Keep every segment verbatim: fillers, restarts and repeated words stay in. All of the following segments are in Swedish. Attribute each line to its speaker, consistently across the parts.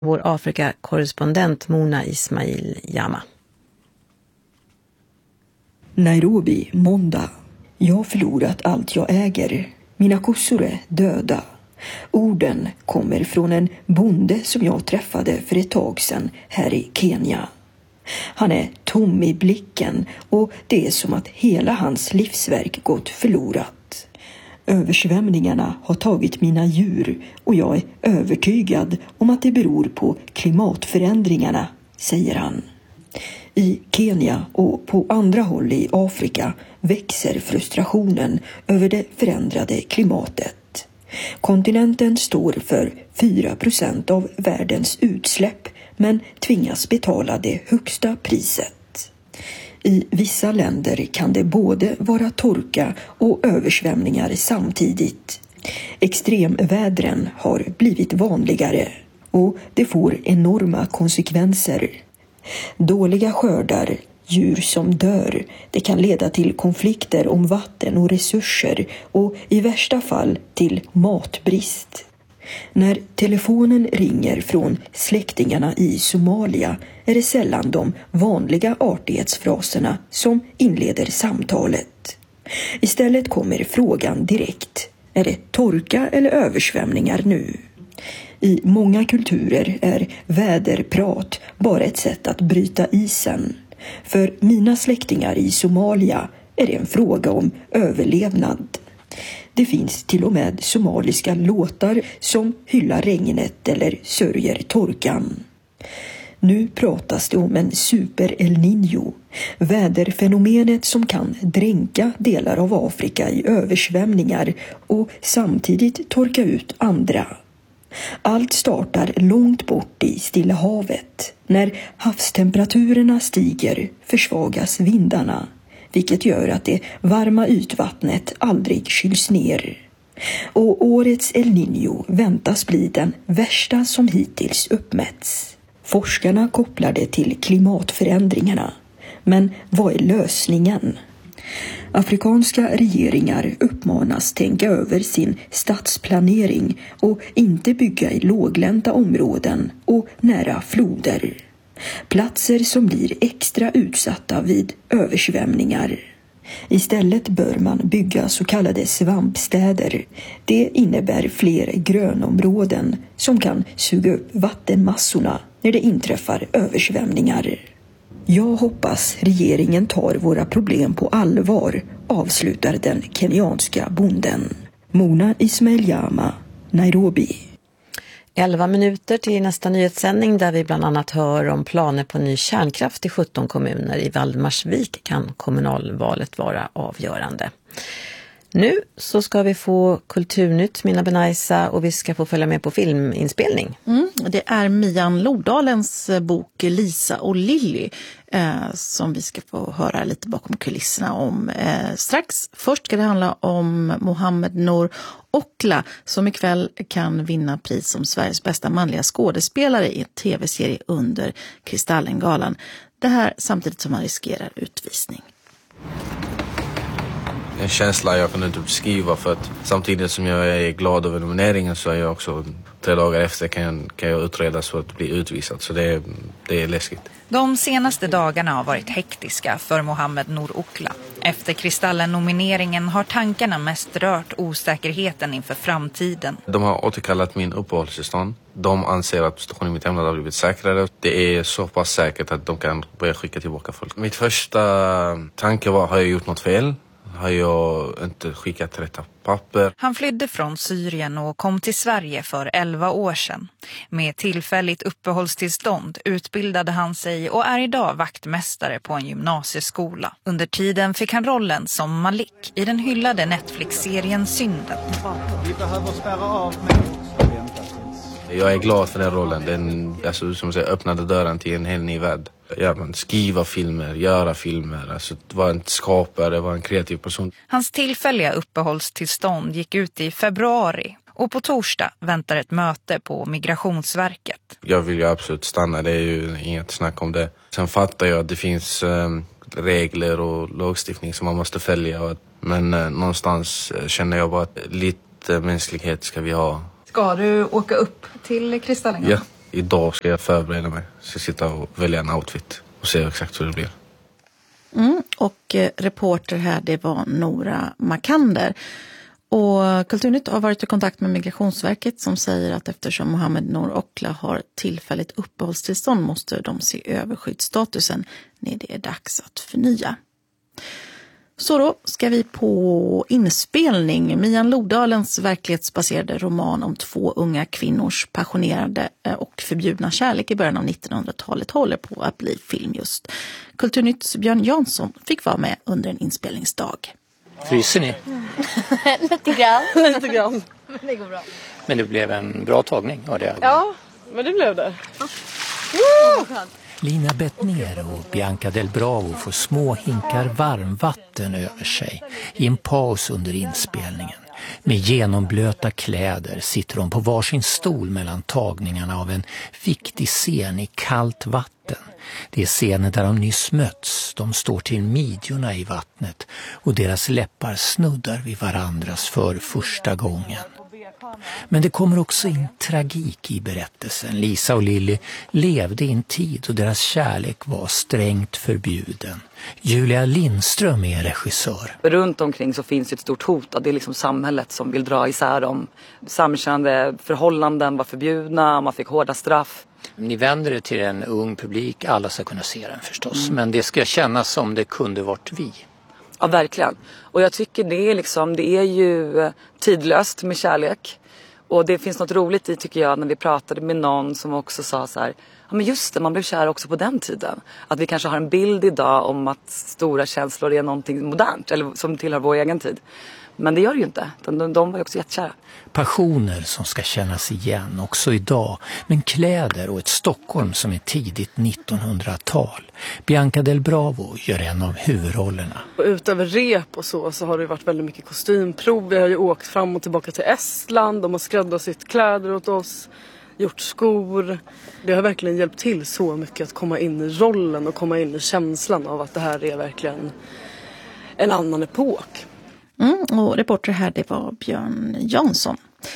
Speaker 1: Vår Afrika-korrespondent Mona Ismail Jama.
Speaker 2: Nairobi, måndag. Jag har förlorat allt jag äger. Mina kossor är döda. Orden kommer från en bonde som jag träffade för ett tag sedan här i Kenya. Han är tom i blicken och det är som att hela hans livsverk gått förlorat. Översvämningarna har tagit mina djur och jag är övertygad om att det beror på klimatförändringarna, säger han. I Kenya och på andra håll i Afrika växer frustrationen över det förändrade klimatet. Kontinenten står för fyra procent av världens utsläpp men tvingas betala det högsta priset. I vissa länder kan det både vara torka och översvämningar samtidigt. Extremvädren har blivit vanligare och det får enorma konsekvenser. Dåliga skördar, djur som dör, det kan leda till konflikter om vatten och resurser och i värsta fall till matbrist. När telefonen ringer från släktingarna i Somalia är det sällan de vanliga artighetsfraserna som inleder samtalet. Istället kommer frågan direkt: är det torka eller översvämningar nu? I många kulturer är väderprat bara ett sätt att bryta isen. För mina släktingar i Somalia är det en fråga om överlevnad. Det finns till och med somaliska låtar som hyllar regnet eller sörjer torkan. Nu pratas det om en super El Niño, väderfenomenet som kan dränka delar av Afrika i översvämningar och samtidigt torka ut andra. Allt startar långt bort i Stilla havet. När havstemperaturerna stiger försvagas vindarna, vilket gör att det varma ytvattnet aldrig kyls ner. Och årets El Niño väntas bli den värsta som hittills uppmätts. Forskarna kopplar det till klimatförändringarna. Men vad är lösningen? Afrikanska regeringar uppmanas tänka över sin stadsplanering och inte bygga i låglänta områden och nära floder. Platser som blir extra utsatta vid översvämningar. Istället bör man bygga så kallade svampstäder. Det innebär fler grönområden som kan suga upp vattenmassorna när det inträffar översvämningar. Jag hoppas regeringen tar våra problem på allvar, avslutar den kenyanska bonden. Mona Ismail Jama, Nairobi.
Speaker 1: elva minuter till nästa nyhetssändning där vi bland annat hör om planer på ny kärnkraft i sjutton kommuner. I Valdemarsvik kan kommunalvalet vara avgörande. Nu så ska vi få Kulturnytt, Mina Benaisa, och vi ska få följa med på filminspelning.
Speaker 3: Mm, det är Mian Lodalens bok Lisa och Lilly eh, som vi ska få höra lite bakom kulisserna om eh, strax. Först ska det handla om Mohammed Nour Ockla som ikväll kan vinna pris som Sveriges bästa manliga skådespelare i en tv-serie under Kristallengalan. Det här samtidigt som han riskerar utvisning.
Speaker 4: En känsla jag kan inte beskriva, för att samtidigt som jag är glad över nomineringen så är jag också tre dagar efter kan jag, kan jag utredas för att bli utvisad. Så det, det är läskigt.
Speaker 5: De senaste dagarna har varit hektiska för Mohammed Nour Ockla. Efter Kristallen-nomineringen har tankarna mest rört osäkerheten inför framtiden.
Speaker 4: De har återkallat min uppehållstillstånd. De anser att situationen i mitt hemland har blivit säkrare. Det är så pass säkert att de kan börja skicka tillbaka folk. Mitt första tanke var, har jag gjort något fel? Har jag inte skickat rätt papper?
Speaker 5: Han flydde från Syrien och kom till Sverige för elva år sedan. Med tillfälligt uppehållstillstånd utbildade han sig och är idag vaktmästare på en gymnasieskola. Under tiden fick han rollen som Malik i den hyllade Netflix-serien Synden.
Speaker 6: Vi behöver spärra av människor.
Speaker 4: Jag är glad för den rollen. Den alltså, som säger, öppnade dörren till en hel ny värld. Ja, man skriva filmer, göra filmer, alltså vara en skapare, vara en kreativ person.
Speaker 5: Hans tillfälliga uppehållstillstånd gick ut i februari och på torsdag väntar ett möte på Migrationsverket.
Speaker 4: Jag vill ju absolut stanna, det är ju inget snack om det. Sen fattar jag att det finns eh, regler och lagstiftning som man måste följa. Men eh, någonstans känner jag bara att lite mänsklighet ska vi ha.
Speaker 7: Ska du åka upp till Kristallen?
Speaker 4: Ja, idag ska jag förbereda mig. Jag ska sitta och välja en outfit och se exakt hur det blir.
Speaker 3: Mm, och eh, reporter här, det var Nora Makander. Och Kulturnytt har varit i kontakt med Migrationsverket som säger att eftersom Mohammed Nour Okla har tillfälligt uppehållstillstånd måste de se över skyddsstatusen när det är dags att förnya. Så då ska vi på inspelning. Mian Lodalens verklighetsbaserade roman om två unga kvinnors passionerade och förbjudna kärlek i början av nittonhundratalet håller på att bli film just. Kulturnytts Björn Jansson fick vara med under en inspelningsdag.
Speaker 7: Fryser ni?
Speaker 8: Lite grann.
Speaker 9: Lite grann.
Speaker 8: Men det går bra.
Speaker 7: Men det blev en bra tagning. Ja, det
Speaker 9: ja men det blev det. Ja.
Speaker 10: Lina Bettner och Bianca Del Bravo får små hinkar varmvatten över sig i en paus under inspelningen. Med genomblöta kläder sitter de på varsin stol mellan tagningarna av en viktig scen i kallt vatten. Det är scenen där de nyss möts. De står till midjorna i vattnet och deras läppar snuddar vid varandras för första gången. Men det kommer också in tragik i berättelsen. Lisa och Lilly levde i en tid och deras kärlek var strängt förbjuden. Julia Lindström är regissör.
Speaker 11: Runt omkring så finns ett stort hot att det är liksom samhället som vill dra isär dem. Samkönade förhållanden var förbjudna, man fick hårda straff.
Speaker 7: Ni vänder er till en ung publik, alla ska kunna se den förstås. Mm. Men det ska kännas som det kunde varit vi.
Speaker 11: Ja, verkligen. Och jag tycker det är, liksom, det är ju tidlöst med kärlek. Och det finns något roligt i, tycker jag, när vi pratade med någon som också sa så här: ja men just det, man blev kär också på den tiden. Att vi kanske har en bild idag om att stora känslor är någonting modernt, eller som tillhör vår egen tid. Men det gör det ju inte. De, de var ju också jättekära.
Speaker 10: Passioner som ska kännas igen också idag. Men kläder och ett Stockholm som är tidigt nittonhundratal. Bianca Del Bravo gör en av huvudrollerna.
Speaker 9: Och utöver rep och så så har det varit väldigt mycket kostymprov. Vi har ju åkt fram och tillbaka till Estland. De har skräddarsytt kläder åt oss. Gjort skor. Det har verkligen hjälpt till så mycket att komma in i rollen och komma in i känslan av att det här är verkligen en annan epok.
Speaker 3: Mm, och reporter här, det var Björn Jansson.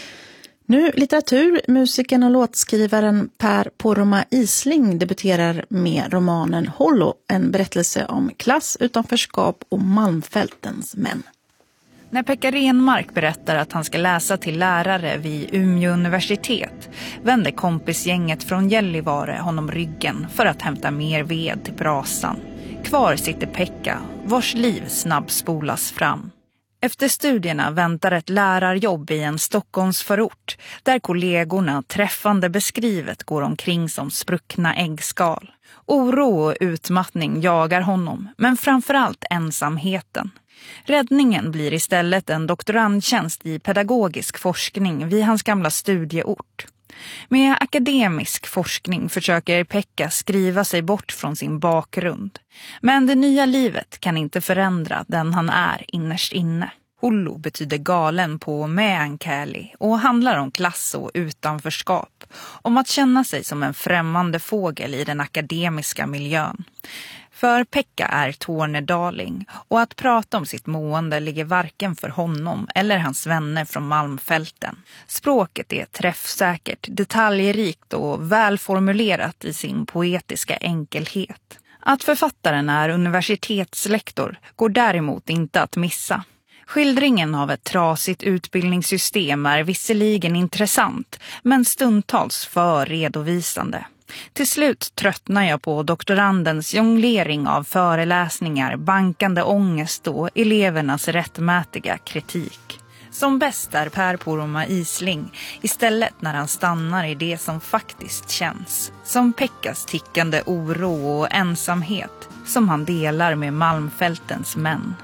Speaker 3: Nu litteratur. Musikern och låtskrivaren Per Poromaa Isling debuterar med romanen Hollo, en berättelse om klass, utanförskap och Malmfältens män.
Speaker 5: När Pekka Renmark berättar att han ska läsa till lärare vid Umeå universitet vänder kompisgänget från Gällivare honom ryggen för att hämta mer ved till brasan. Kvar sitter Pekka, vars liv snabbspolas fram. Efter studierna väntar ett lärarjobb i en Stockholmsförort där kollegorna träffande beskrivet går omkring som spruckna äggskal. Oro och utmattning jagar honom, men framförallt ensamheten. Räddningen blir istället en doktorandtjänst i pedagogisk forskning vid hans gamla studieort. Med akademisk forskning försöker Pekka skriva sig bort från sin bakgrund. Men det nya livet kan inte förändra den han är innerst inne. Hollo betyder galen på meänkieli och handlar om klass och utanförskap. Om att känna sig som en främmande fågel i den akademiska miljön. För Pekka är tornedaling och att prata om sitt mående ligger varken för honom eller hans vänner från Malmfälten. Språket är träffsäkert, detaljrikt och välformulerat i sin poetiska enkelhet. Att författaren är universitetslektor går däremot inte att missa. Skildringen av ett trasigt utbildningssystem är visserligen intressant, men stundtals för redovisande. Till slut tröttnar jag på doktorandens jonglering av föreläsningar, bankande ångest och elevernas rättmätiga kritik. Som bäst är Per Poromaa Isling istället när han stannar i det som faktiskt känns. Som Pekkas tickande oro och ensamhet som han delar med Malmfältens män.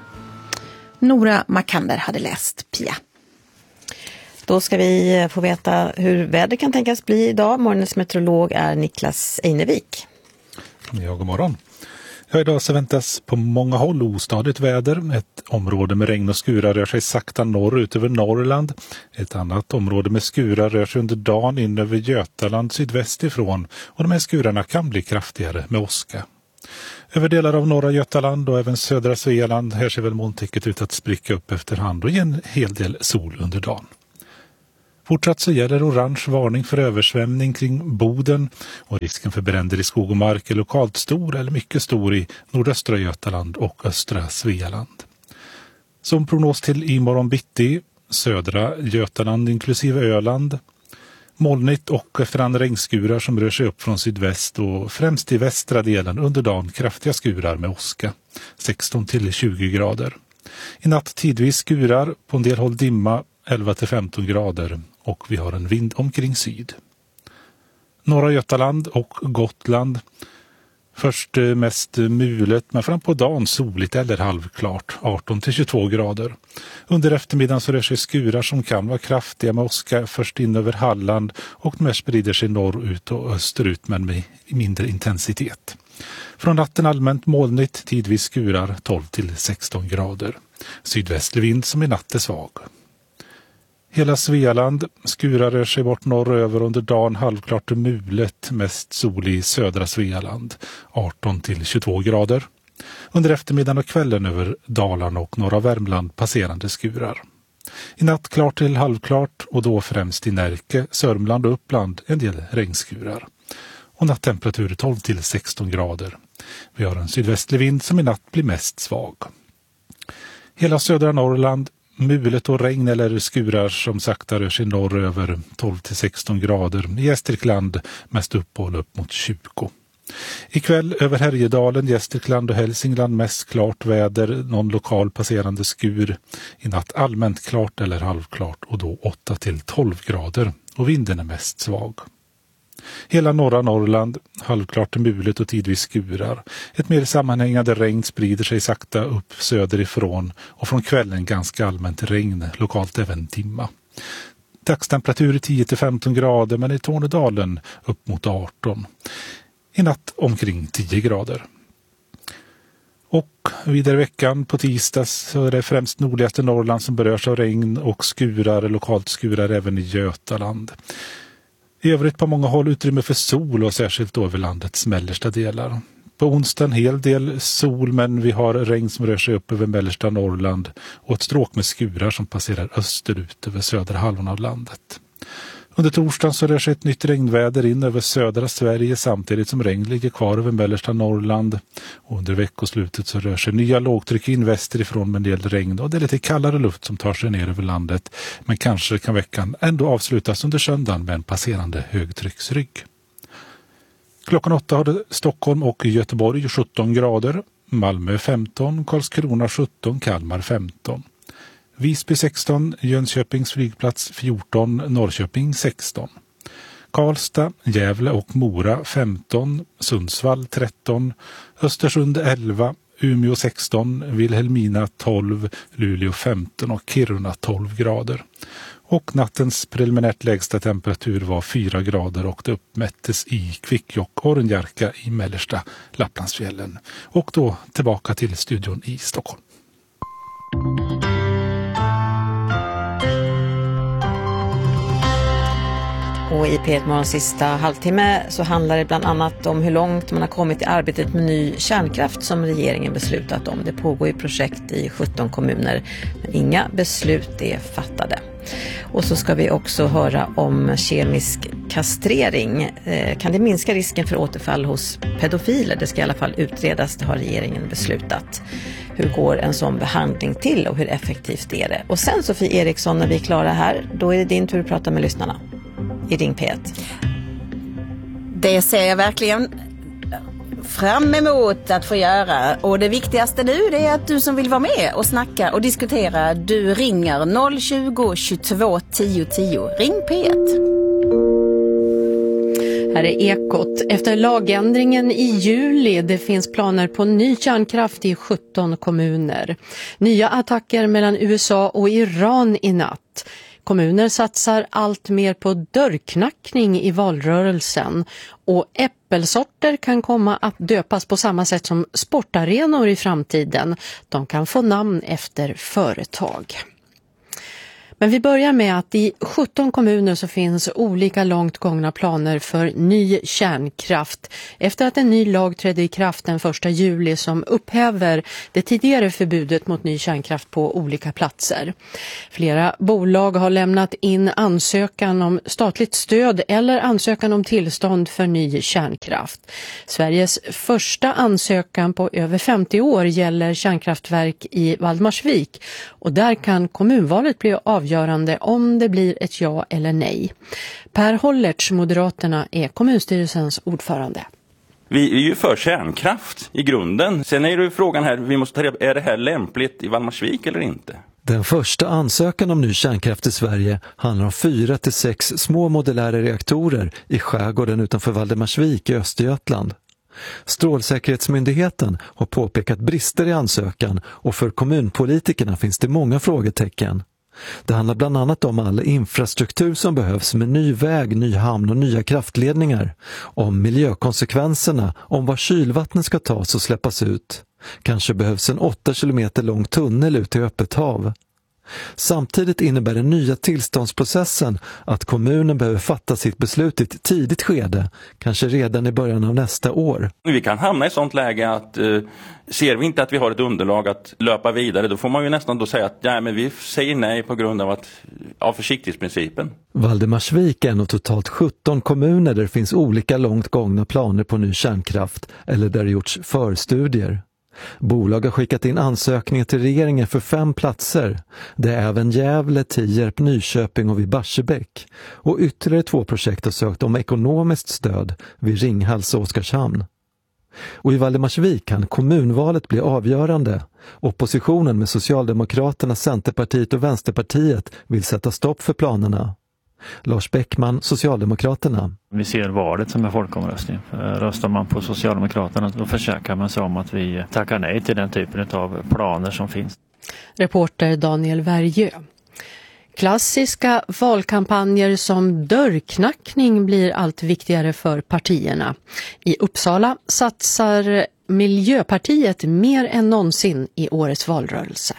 Speaker 3: Nora Makander hade läst Pia.
Speaker 1: Då ska vi få veta hur vädret kan tänkas bli idag. Morgonens meteorolog är Niklas Einevik.
Speaker 12: Ja, god morgon. Ja, idag så väntas på många håll ostadigt väder. Ett område med regn och skurar rör sig sakta norrut över Norrland. Ett annat område med skurar rör sig under dagen in över Götaland sydväst ifrån. Och de här skurarna kan bli kraftigare med åska. Över delar av norra Götaland och även södra Svealand här ser väl molntäcket ut att spricka upp efterhand och ge en hel del sol under dagen. Fortsatt så gäller orange varning för översvämning kring Boden och risken för bränder i skog och mark är lokalt stor eller mycket stor i nordöstra Götaland och östra Svealand. Som prognos till imorgon bitti, södra Götaland inklusive Öland. Molnigt och efterhand regnskurar som rör sig upp från sydväst och främst i västra delen under dagen kraftiga skurar med åska, sexton till tjugo grader. I natt tidvis skurar, på en del håll dimma, elva till femton grader och vi har en vind omkring syd. Norra Götaland och Gotland. Först mest mulet men fram på dagen soligt eller halvklart, arton till tjugotvå grader. Under eftermiddagen så rör sig skurar som kan vara kraftiga med åska först in över Halland och de här sprider sig norrut och österut men med mindre intensitet. Från natten allmänt molnigt, tidvis skurar tolv till sexton grader. Sydvästlig vind som i natt är svag. Hela Svealand, skurar rör sig bort norröver under dagen halvklart till mulet, mest sol i södra Svealand, arton till tjugotvå grader. Under eftermiddagen och kvällen över Dalarna och norra Värmland passerande skurar. I natt klart till halvklart och då främst i Närke, Sörmland och Uppland en del regnskurar. Och nattemperatur tolv till sexton grader. Vi har en sydvästlig vind som i natt blir mest svag. Hela södra Norrland, mulet och regn eller skurar som sakta rör sig norröver tolv till sexton grader. I Gästrikland mest uppehåll upp mot tjugo. Ikväll över Härjedalen, Gästrikland och Hälsingland mest klart väder, någon lokal passerande skur. I natt allmänt klart eller halvklart och då åtta till tolv grader och vinden är mest svag. Hela norra Norrland, halvklart mulet och tidvis skurar. Ett mer sammanhängande regn sprider sig sakta upp söderifrån och från kvällen ganska allmänt regn, lokalt även dimma. Dagstemperatur tio till femton grader men i Tornedalen upp mot arton. I natt omkring tio grader. Och vidare veckan på tisdag så är det främst nordligaste Norrland som berörs av regn och skurar, lokalt skurar även i Götaland. I övrigt på många håll utrymme för sol och särskilt då över landets mellersta delar. På onsdag en hel del sol men vi har regn som rör sig upp över mellersta Norrland och ett stråk med skurar som passerar österut över södra halvan av landet. Under torsdagen så rör sig ett nytt regnväder in över södra Sverige samtidigt som regn ligger kvar över mellersta Norrland. Och under veckoslutet så rör sig nya lågtryck in västerifrån med en del regn och det är lite kallare luft som tar sig ner över landet. Men kanske kan veckan ändå avslutas under söndagen med en passerande högtrycksrygg. Klockan åtta har det Stockholm och Göteborg sjutton grader, Malmö femton, Karlskrona sjutton, Kalmar femton. Visby sexton, Jönköpings flygplats fjorton, Norrköping sexton. Karlstad, Gävle och Mora femton, Sundsvall tretton, Östersund elva, Umeå sexton, Vilhelmina tolv, Luleå femton och Kiruna tolv grader. Och nattens preliminärt lägsta temperatur var fyra grader och det uppmättes i Kvikkjokk och Ornjarka i mellersta Lapplandsfjällen. Och då tillbaka till studion i Stockholm.
Speaker 1: Och i P ett Morgons sista halvtimme så handlar det bland annat om hur långt man har kommit i arbetet med ny kärnkraft som regeringen beslutat om. Det pågår i projekt i sjutton kommuner men inga beslut är fattade. Och så ska vi också höra om kemisk kastrering. Eh, kan det minska risken för återfall hos pedofiler? Det ska i alla fall utredas, det har regeringen beslutat. Hur går en sån behandling till och hur effektivt är det? Och sen Sofie Eriksson, när vi är klara här, då är det din tur att prata med lyssnarna i Ring P ett.
Speaker 13: Det ser jag verkligen fram emot att få göra. Och det viktigaste nu det är att du som vill vara med och snacka och diskutera, du ringer noll tjugo, tjugotvå, tio tio. Ring P ett.
Speaker 14: Här är Ekot. Efter lagändringen i juli det finns planer på ny kärnkraft i sjutton kommuner. Nya attacker mellan U S A och Iran i natt. Kommuner satsar allt mer på dörrknackning i valrörelsen och äppelsorter kan komma att döpas på samma sätt som sportarenor i framtiden. De kan få namn efter företag. Men vi börjar med att i sjutton kommuner så finns olika långt gångna planer för ny kärnkraft efter att en ny lag trädde i kraft den första juli som upphäver det tidigare förbudet mot ny kärnkraft på olika platser. Flera bolag har lämnat in ansökan om statligt stöd eller ansökan om tillstånd för ny kärnkraft. Sveriges första ansökan på över femtio år gäller kärnkraftverk i Valdemarsvik och där kan kommunvalet bli avgörande om det blir ett ja eller nej. Per Hollertz, Moderaterna, är kommunstyrelsens ordförande.
Speaker 15: Vi är ju för kärnkraft i grunden. Sen är det ju frågan här, vi måste ta reda på, är det här lämpligt i Valdemarsvik eller inte?
Speaker 16: Den första ansökan om ny kärnkraft i Sverige handlar om fyra till sex små modulära reaktorer i skärgården utanför Valdemarsvik i Östergötland. Strålsäkerhetsmyndigheten har påpekat brister i ansökan och för kommunpolitikerna finns det många frågetecken. Det handlar bland annat om all infrastruktur som behövs med ny väg, ny hamn och nya kraftledningar. Om miljökonsekvenserna, om var kylvattnet ska tas och släppas ut. Kanske behövs en åtta kilometer lång tunnel ut i öppet hav. Samtidigt innebär den nya tillståndsprocessen att kommunen behöver fatta sitt beslut i ett tidigt skede, kanske redan i början av nästa år.
Speaker 15: Vi kan hamna i sånt läge att eh, ser vi inte att vi har ett underlag att löpa vidare, då får man ju nästan då säga att ja, men vi säger nej på grund av, att, av försiktighetsprincipen.
Speaker 16: Valdemarsvik är en av totalt sjutton kommuner där det finns olika långt gångna planer på ny kärnkraft eller där det gjorts förstudier. Bolag har skickat in ansökningar till regeringen för fem platser. Det är även Gävle, Tierp, Nyköping och vid Barsebäck. Och ytterligare två projekt har sökt om ekonomiskt stöd vid Ringhals och Oskarshamn. Och i Valdemarsvik kan kommunvalet bli avgörande. Oppositionen med Socialdemokraterna, Centerpartiet och Vänsterpartiet vill sätta stopp för planerna. Lars Bäckman, Socialdemokraterna.
Speaker 17: Vi ser valet som en folkomröstning. Röstar man på Socialdemokraterna då försäkrar man sig om att vi tackar nej till den typen av planer som finns.
Speaker 14: Reporter Daniel Värjö. Klassiska valkampanjer som dörrknackning blir allt viktigare för partierna. I Uppsala satsar Miljöpartiet mer än någonsin i årets valrörelse.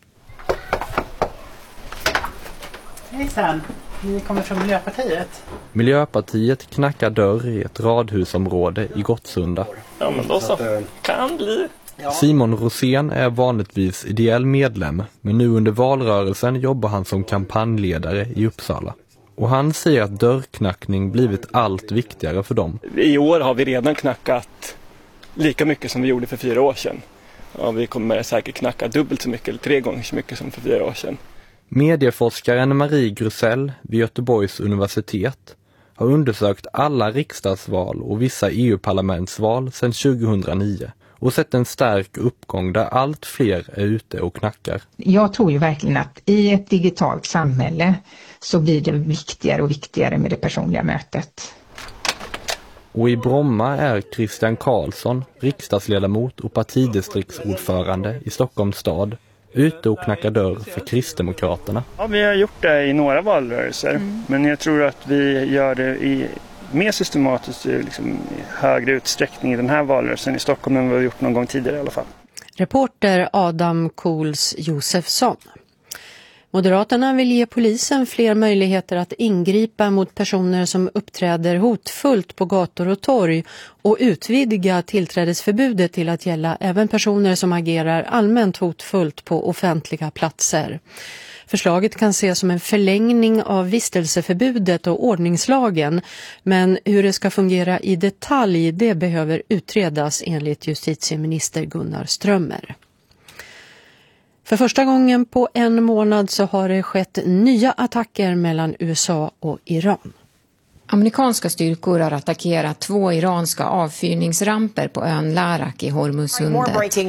Speaker 18: Hejsan! Ni kommer från Miljöpartiet.
Speaker 19: Miljöpartiet knackar dörr i ett radhusområde i Gottsunda.
Speaker 20: Ja, men då så. Kan bli.
Speaker 19: Simon Rosén är vanligtvis ideell medlem, men nu under valrörelsen jobbar han som kampanjledare i Uppsala. Och han säger att dörrknackning blivit allt viktigare för dem.
Speaker 20: I år har vi redan knackat lika mycket som vi gjorde för fyra år sedan. Och vi kommer säkert knacka dubbelt så mycket eller tre gånger så mycket som för fyra år sedan.
Speaker 19: Medieforskaren Marie Grusell vid Göteborgs universitet har undersökt alla riksdagsval och vissa E U-parlamentsval sedan tjugohundranio och sett en stark uppgång där allt fler är ute och knackar.
Speaker 21: Jag tror ju verkligen att i ett digitalt samhälle så blir det viktigare och viktigare med det personliga mötet.
Speaker 19: Och i Bromma är Christian Karlsson, riksdagsledamot och partidistriktsordförande i Stockholms stad, ute och knackar dörr för Kristdemokraterna.
Speaker 20: Ja, vi har gjort det i några valrörelser, mm. men jag tror att vi gör det i mer systematiskt liksom, i högre utsträckning i den här valrörelsen i Stockholm än vad vi har gjort någon gång tidigare i alla fall.
Speaker 14: Reporter Adam Kools Josefsson. Moderaterna vill ge polisen fler möjligheter att ingripa mot personer som uppträder hotfullt på gator och torg och utvidga tillträdesförbudet till att gälla även personer som agerar allmänt hotfullt på offentliga platser. Förslaget kan ses som en förlängning av vistelseförbudet och ordningslagen, men hur det ska fungera i detalj det behöver utredas enligt justitieminister Gunnar Strömmer. För första gången på en månad så har det skett nya attacker mellan U S A och Iran.
Speaker 22: Amerikanska styrkor har attackerat två iranska avfyrningsramper på ön Larak i Hormuzsundet.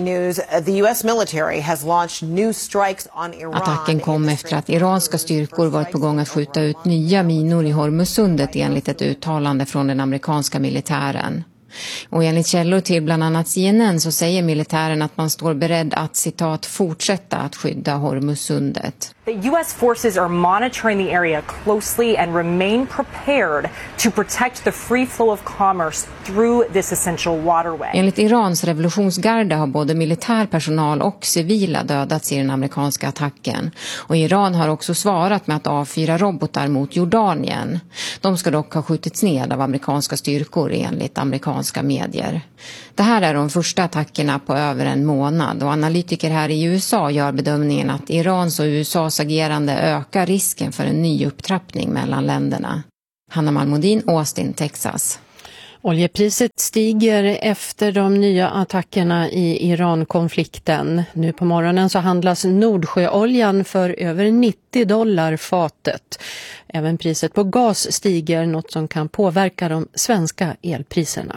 Speaker 22: Attacken kom efter att iranska styrkor varit på gång att skjuta ut nya minor i Hormuzsundet enligt ett uttalande från den amerikanska militären. Och enligt källor till bland annat C N N så säger militären att man står beredd att citat fortsätta att skydda Hormuzsundet.
Speaker 2: The U S forces are monitoring the area closely and remain prepared to protect the free flow of commerce through this essential waterway.
Speaker 22: Enligt Irans revolutionsgarde har både militär personal och civila dödats i den amerikanska attacken. Och Iran har också svarat med att avfyra robotar mot Jordanien. De ska dock ha skjutits ned av amerikanska styrkor enligt amerikanska medier. Det här är de första attackerna på över en månad och analytiker här i U S A gör bedömningen att Irans och U S A:s agerande ökar risken för en ny upptrappning mellan länderna. Hanna Malmodin, Austin, Texas.
Speaker 14: Oljepriset stiger efter de nya attackerna i Iran-konflikten. Nu på morgonen så handlas Nordsjöoljan för över nittio dollar fatet. Även priset på gas stiger, något som kan påverka de svenska elpriserna.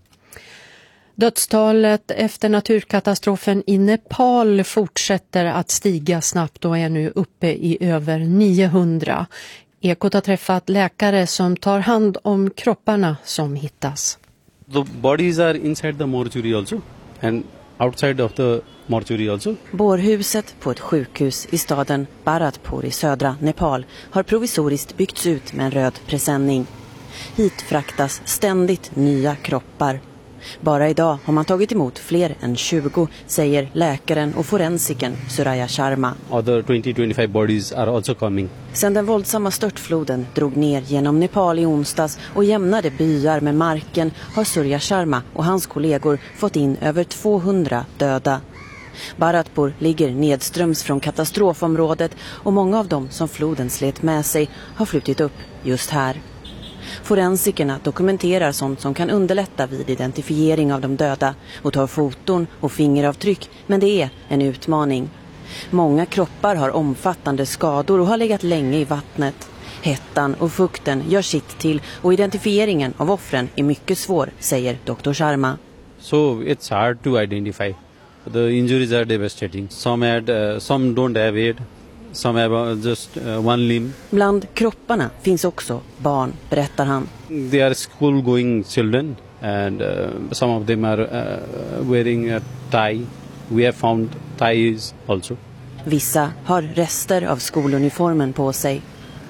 Speaker 14: Dödstalet efter naturkatastrofen i Nepal fortsätter att stiga snabbt och är nu uppe i över niohundra. Ekot har träffat läkare som tar hand om kropparna som hittas.
Speaker 6: The bodies are inside the mortuary also and outside of the mortuary also.
Speaker 23: Bårhuset på ett sjukhus i staden Bharatpur i södra Nepal har provisoriskt byggts ut med en röd presenning. Hit fraktas ständigt nya kroppar. Bara idag har man tagit emot fler än tjugo, säger läkaren och forensiken Surya Sharma.
Speaker 6: Other twenty to twenty-five bodies are also coming.
Speaker 23: Sedan den våldsamma störtfloden drog ner genom Nepal i onsdags och jämnade byar med marken har Surya Sharma och hans kollegor fått in över tvåhundra döda. Bharatpur ligger nedströms från katastrofområdet och många av dem som floden slet med sig har flutit upp just här. Forensikerna dokumenterar sånt som kan underlätta vid identifiering av de döda och tar foton och fingeravtryck, men det är en utmaning. Många kroppar har omfattande skador och har legat länge i vattnet. Hettan och fukten gör sitt till och identifieringen av offren är mycket svår, säger doktor Sharma.
Speaker 6: So it's hard to identify. The injuries are devastating. Some had, uh, some don't have it. Some have just uh, one limb.
Speaker 23: Bland kropparna finns också barn, berättar han.
Speaker 6: They are school going children and uh, some of them are uh, wearing a tie. We have found ties also.
Speaker 23: Vissa har rester av skoluniformen på sig.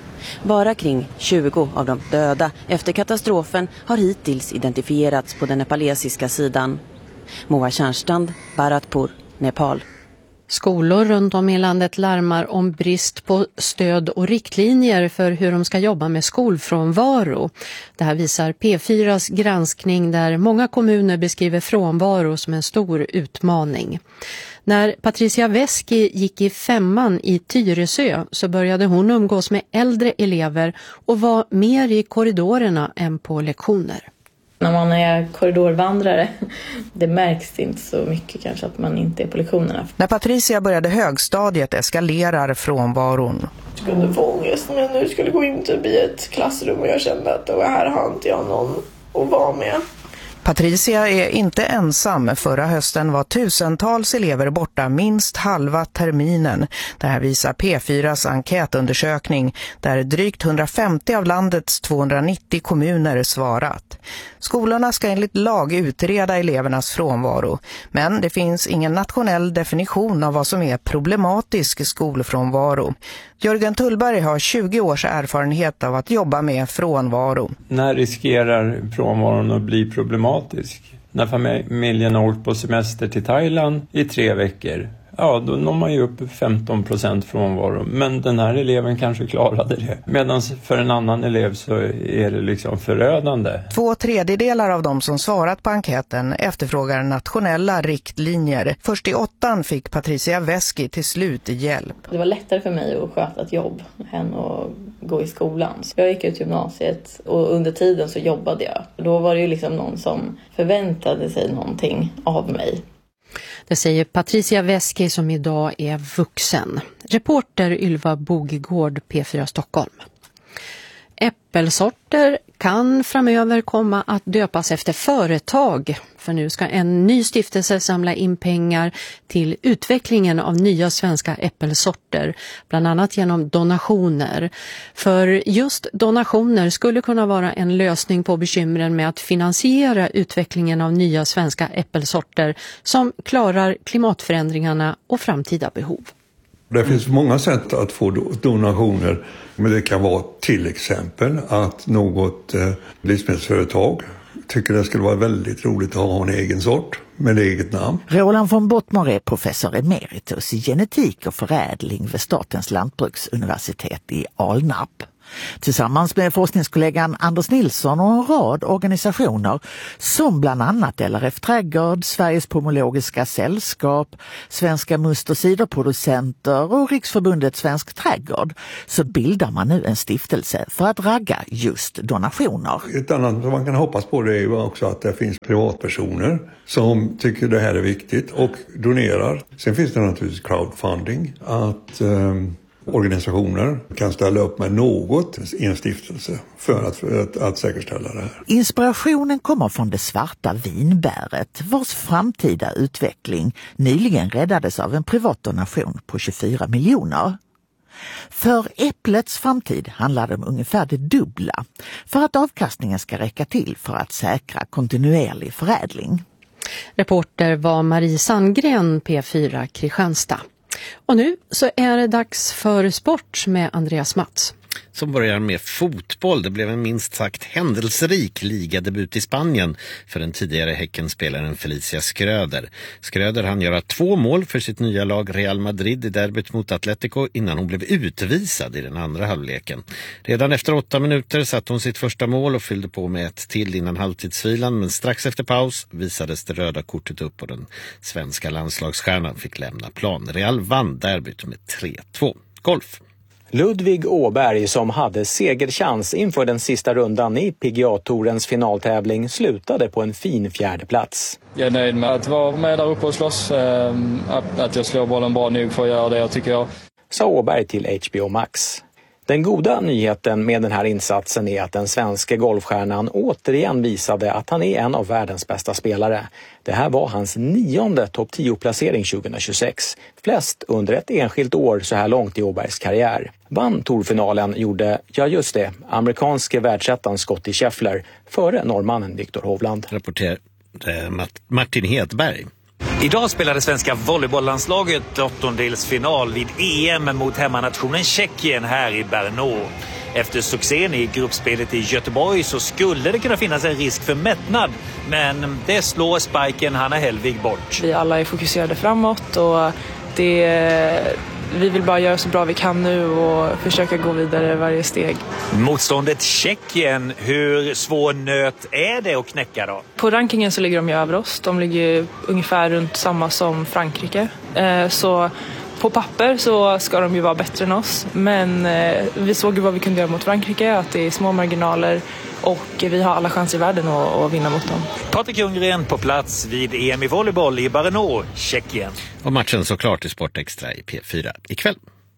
Speaker 23: Bara kring tjugo av de döda efter katastrofen har hittills identifierats på den nepalesiska sidan. Moa Tjärnstrand, Bharatpur, Nepal.
Speaker 14: Skolor runt om i landet larmar om brist på stöd och riktlinjer för hur de ska jobba med skolfrånvaro. Det här visar P fyras granskning där många kommuner beskriver frånvaro som en stor utmaning. När Patricia Veski gick i femman i Tyresö så började hon umgås med äldre elever och var mer i korridorerna än på lektioner.
Speaker 24: När man är korridorvandrare, det märks inte så mycket kanske att man inte är på lektionerna.
Speaker 25: När Patricia började högstadiet eskalerar frånvaron.
Speaker 26: Jag kunde få ångest när jag nu skulle gå in typ i ett klassrum och jag kände att då här har inte jag någon att vara med.
Speaker 25: Patricia är inte ensam. Förra hösten var tusentals elever borta minst halva terminen. Det här visar P fyras enkätundersökning där drygt hundrafemtio av landets tvåhundranittio kommuner svarat. Skolorna ska enligt lag utreda elevernas frånvaro, men det finns ingen nationell definition av vad som är problematisk skolfrånvaro. Jörgen Tullberg har tjugo års erfarenhet av att jobba med frånvaro.
Speaker 27: När riskerar frånvaron att bli problematisk? När familjen har åkt på semester till Thailand i tre veckor, ja då når man ju upp femton procent frånvaro. Men den här eleven kanske klarade det. Medan för en annan elev så är det liksom förödande.
Speaker 25: Två tredjedelar av de som svarat på enkäten efterfrågar nationella riktlinjer. Först i åttan fick Patricia Veski till slut hjälp.
Speaker 24: Det var lättare för mig att sköta ett jobb än att gå i skolan. Så jag gick ut gymnasiet och under tiden så jobbade jag. Då var det ju liksom någon som förväntade sig någonting av mig.
Speaker 14: Det säger Patricia Veski som idag är vuxen. Reporter Ylva Bogegård, P fyra Stockholm. Äppelsorter kan framöver komma att döpas efter företag. För nu ska en ny stiftelse samla in pengar till utvecklingen av nya svenska äppelsorter, bland annat genom donationer. För just donationer skulle kunna vara en lösning på bekymren med att finansiera utvecklingen av nya svenska äppelsorter som klarar klimatförändringarna och framtida behov.
Speaker 4: Det finns många sätt att få donationer, men det kan vara till exempel att något eh, livsmedelsföretag tycker det skulle vara väldigt roligt att ha en egen sort med eget namn.
Speaker 5: Roland von Bottmer är professor emeritus i genetik och förädling vid Statens lantbruksuniversitet i Alnarp. Tillsammans med forskningskollegan Anders Nilsson och en rad organisationer som bland annat L R F Trädgård, Sveriges Pomologiska sällskap, Svenska must- och ciderproducenter och Riksförbundet Svensk trädgård, så bildar man nu en stiftelse för att ragga just donationer.
Speaker 4: Ett annat som man kan hoppas på det är ju också att det finns privatpersoner som tycker det här är viktigt och donerar. Sen finns det naturligtvis crowdfunding, att eh, organisationer kan ställa upp med något i en stiftelse för att, för att, att säkerställa det här.
Speaker 5: Inspirationen kommer från det svarta vinbäret vars framtida utveckling nyligen räddades av en privat donation på tjugofyra miljoner. För äpplets framtid handlar det om ungefär det dubbla för att avkastningen ska räcka till för att säkra kontinuerlig förädling.
Speaker 14: Reporter var Marie Sandgren, P fyra Kristianstad. Och nu så är det dags för sport med Andreas Mats.
Speaker 7: Som börjar med fotboll. Det blev en minst sagt händelserik ligadebut i Spanien för den tidigare Häckenspelaren Felicia Schröder. Schröder hann göra två mål för sitt nya lag Real Madrid i derbyt mot Atletico innan hon blev utvisad i den andra halvleken. Redan efter åtta minuter satte hon sitt första mål och fyllde på med ett till innan halvtidsvilan, men strax efter paus visades det röda kortet upp och den svenska landslagsstjärnan fick lämna plan. Real vann derbyt med tre två. Golf.
Speaker 8: Ludvig Åberg, som hade segerchans inför den sista rundan i P G A-tourens finaltävling, slutade på en fin fjärde plats.
Speaker 9: Jag är nöjd med att vara med där uppe och slåss, att jag slår bollen bra nog för att göra det jag tycker jag.
Speaker 8: Sa Åberg till H B O Max. Den goda nyheten med den här insatsen är att den svenska golfstjärnan återigen visade att han är en av världens bästa spelare. Det här var hans nionde topp tio-placering tjugohundratjugosex. Flest under ett enskilt år så här långt i Åbergs karriär. Vann tourfinalen gjorde, ja just det, amerikanske världsettan Scottie Scheffler före norrmannen Viktor Hovland.
Speaker 7: Rapporter eh, Martin Hedberg.
Speaker 10: Idag spelade svenska volleybolllandslaget åttondelsfinal vid E M mot hemmanationen Tjeckien här i Brno. Efter succén i gruppspelet i Göteborg så skulle det kunna finnas en risk för mättnad, men det slår spiken Hanna Hellvig bort.
Speaker 26: Vi alla är fokuserade framåt och det, vi vill bara göra så bra vi kan nu och försöka gå vidare varje steg.
Speaker 10: Motståndet Tjeckien, hur svår nöt är det att knäcka då?
Speaker 26: På rankingen så ligger de ju över oss. De ligger ungefär runt samma som Frankrike. Så på papper så ska de ju vara bättre än oss. Men vi såg ju vad vi kunde göra mot Frankrike, att det är små marginaler och vi har alla chanser i världen att, att vinna mot dem.
Speaker 10: Patrik Ljunggren på plats vid E M i volleyboll i Brno, Tjeckien.
Speaker 7: Och matchen såklart i Sportextra i P fyra ikväll.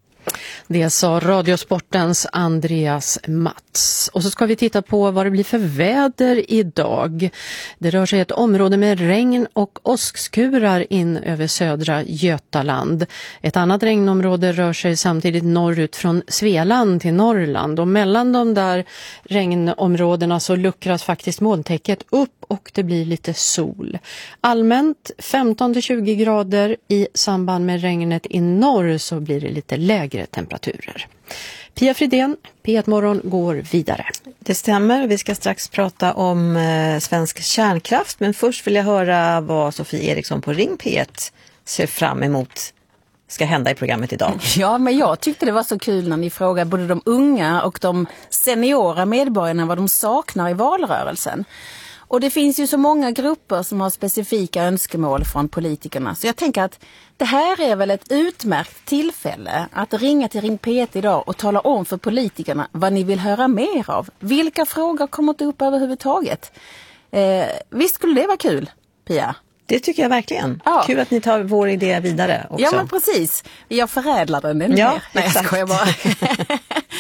Speaker 14: Det sa Radiosportens Andreas Mats. Och så ska vi titta på vad det blir för väder idag. Det rör sig ett område med regn och åskskurar in över södra Götaland. Ett annat regnområde rör sig samtidigt norrut från Svealand till Norrland. Och mellan de där regnområdena så luckras faktiskt molntäcket upp och det blir lite sol. Allmänt femton till tjugo grader. I samband med regnet i norr så blir det lite lägre temperaturer. Pia Fridén, P ett Morgon går vidare.
Speaker 1: Det stämmer, vi ska strax prata om eh, svensk kärnkraft, men först vill jag höra vad Sofie Eriksson på Ring P ett ser fram emot ska hända i programmet idag.
Speaker 13: Ja, men jag tyckte det var så kul när ni frågade både de unga och de seniora medborgarna vad de saknar i valrörelsen. Och det finns ju så många grupper som har specifika önskemål från politikerna. Så jag tänker att det här är väl ett utmärkt tillfälle att ringa till Ring P ett idag och tala om för politikerna vad ni vill höra mer av. Vilka frågor kommer inte upp överhuvudtaget? Eh, visst skulle det vara kul, Pia?
Speaker 1: Det tycker jag verkligen. Ja. Kul att ni tar vår idé vidare också.
Speaker 13: Ja, men precis. Jag förädlar den inte
Speaker 1: ja,
Speaker 13: mer. Nej, jag skojar bara.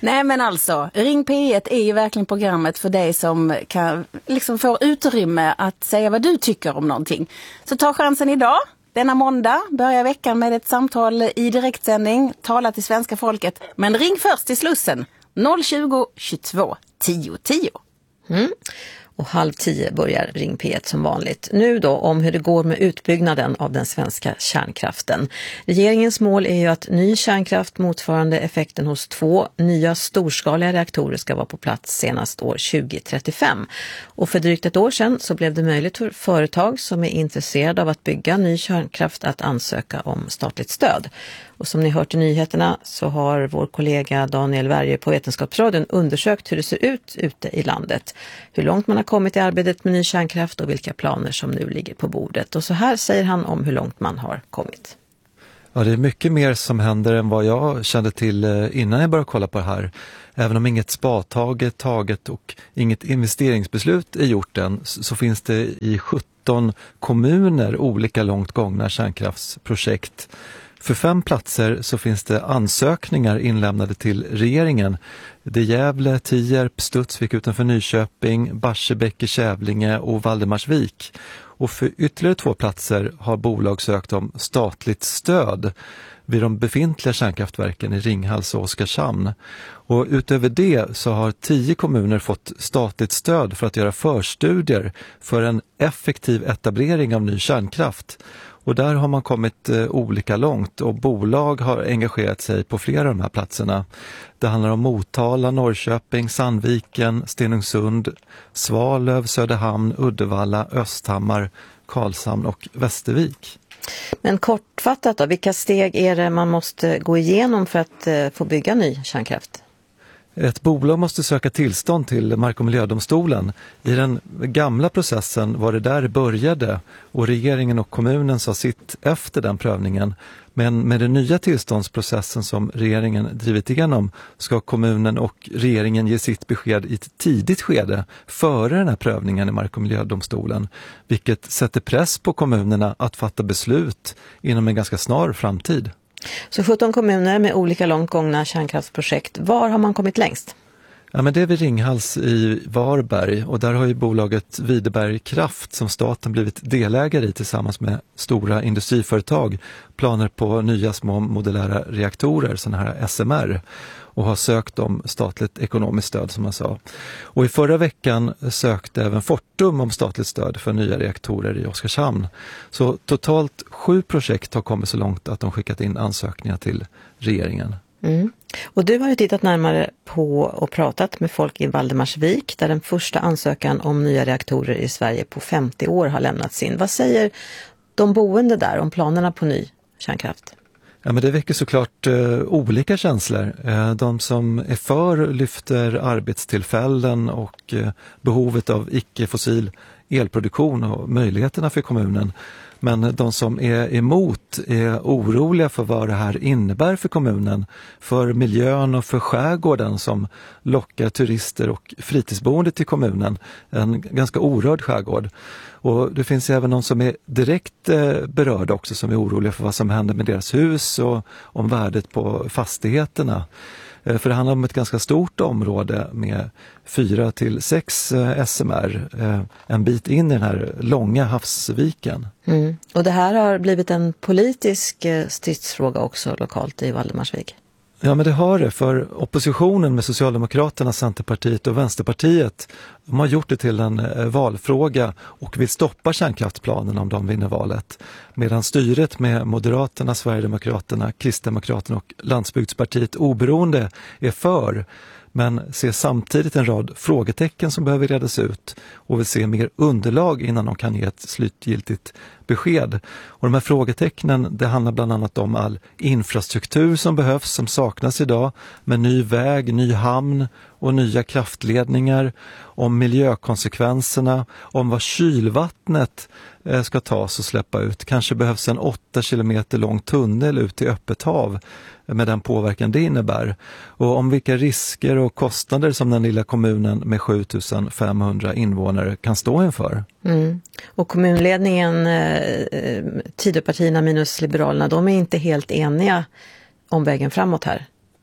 Speaker 13: Nej men alltså, Ring P ett är ju verkligen programmet för dig som kan liksom få utrymme att säga vad du tycker om någonting. Så ta chansen idag. Denna måndag börjar veckan med ett samtal i direktsändning. Tala till svenska folket. Men ring först till Slussen. noll tjugo, tjugotvå, tio tio.
Speaker 1: Mm. Och halv tio börjar Ring P ett som vanligt. Nu då om hur det går med utbyggnaden av den svenska kärnkraften. Regeringens mål är ju att ny kärnkraft motsvarande effekten hos två nya storskaliga reaktorer ska vara på plats senast år tjugo trettiofem. Och för drygt ett år sedan så blev det möjligt för företag som är intresserade av att bygga ny kärnkraft att ansöka om statligt stöd. Och som ni hört i nyheterna så har vår kollega Daniel Werje på Vetenskapsradion undersökt hur det ser ut ute i landet. Hur långt man har kommit i arbetet med ny kärnkraft och vilka planer som nu ligger på bordet. Och så här säger han om hur långt man har kommit.
Speaker 3: Ja, det är mycket mer som händer än vad jag kände till innan jag började kolla på det här. Även om inget spadtag är taget och inget investeringsbeslut är gjort än så finns det i sjutton kommuner olika långt gångna kärnkraftsprojekt. För fem platser så finns det ansökningar inlämnade till regeringen. Det är Gävle, Tierp, Studsvik utanför Nyköping, Barsebäck i Kävlinge och Valdemarsvik. Och för ytterligare två platser har bolag sökt om statligt stöd vid de befintliga kärnkraftverken i Ringhals och Oskarshamn. Och utöver det så har tio kommuner fått statligt stöd för att göra förstudier för en effektiv etablering av ny kärnkraft. Och där har man kommit eh, olika långt och bolag har engagerat sig på flera av de här platserna. Det handlar om Motala, Norrköping, Sandviken, Stenungsund, Svalöv, Söderhamn, Uddevalla, Östhammar, Karlshamn och Västervik.
Speaker 1: Men kortfattat då, vilka steg är det man måste gå igenom för att eh, få bygga ny kärnkraft?
Speaker 3: Ett bolag måste söka tillstånd till Mark- och miljödomstolen. I den gamla processen var det där det började och regeringen och kommunen sa sitt efter den prövningen. Men med den nya tillståndsprocessen som regeringen drivit igenom ska kommunen och regeringen ge sitt besked i ett tidigt skede före den här prövningen i Mark- och miljödomstolen. Vilket sätter press på kommunerna att fatta beslut inom en ganska snar framtid.
Speaker 1: Så sjutton kommuner med olika långt gångna kärnkraftsprojekt. Var har man kommit längst?
Speaker 3: Ja, men det är vid Ringhals i Varberg och där har ju bolaget Videberg Kraft som staten blivit delägare i tillsammans med stora industriföretag planer på nya små modulära reaktorer, sådana här S M R, och har sökt om statligt ekonomiskt stöd som jag sa. Och i förra veckan sökte även Fortum om statligt stöd för nya reaktorer i Oskarshamn. Så totalt sju projekt har kommit så långt att de skickat in ansökningar till regeringen.
Speaker 1: Mm. Och du har ju tittat närmare på och pratat med folk i Valdemarsvik där den första ansökan om nya reaktorer i Sverige på femtio år har lämnats in. Vad säger de boende där om planerna på ny kärnkraft?
Speaker 3: Ja, men det väcker såklart eh, olika känslor. Eh, de som är för lyfter arbetstillfällen och eh, behovet av icke-fossil elproduktion och möjligheterna för kommunen. Men de som är emot är oroliga för vad det här innebär för kommunen, för miljön och för skärgården som lockar turister och fritidsboende till kommunen. En ganska orörd skärgård. Och det finns även de som är direkt eh, berörda också som är oroliga för vad som händer med deras hus och om värdet på fastigheterna. Eh, för det handlar om ett ganska stort område med fyra till sex eh, S M R, eh, en bit in i den här långa havsviken.
Speaker 1: Mm. Och det här har blivit en politisk eh, stridsfråga också lokalt i Valdemarsvik.
Speaker 3: Ja, men det har det, för oppositionen med Socialdemokraterna, Centerpartiet och Vänsterpartiet, de har gjort det till en eh, valfråga och vill stoppa kärnkraftsplanen om de vinner valet. Medan styret med Moderaterna, Sverigedemokraterna, Kristdemokraterna och Landsbygdspartiet oberoende är för, men ser samtidigt en rad frågetecken som behöver redas ut och vill se mer underlag innan de kan ge ett slutgiltigt besked. Och de här frågetecknen, det handlar bland annat om all infrastruktur som behövs, som saknas idag, med ny väg, ny hamn och nya kraftledningar, om miljökonsekvenserna, om vad kylvattnet ska tas och släppa ut. Kanske behövs en åtta kilometer lång tunnel ut i öppet hav med den påverkan det innebär. Och om vilka risker och kostnader som den lilla kommunen med sju tusen femhundra invånare kan stå inför.
Speaker 1: Mm. Och kommunledningen, eh, Tidöpartierna minus Liberalerna, de är inte helt eniga om vägen framåt här.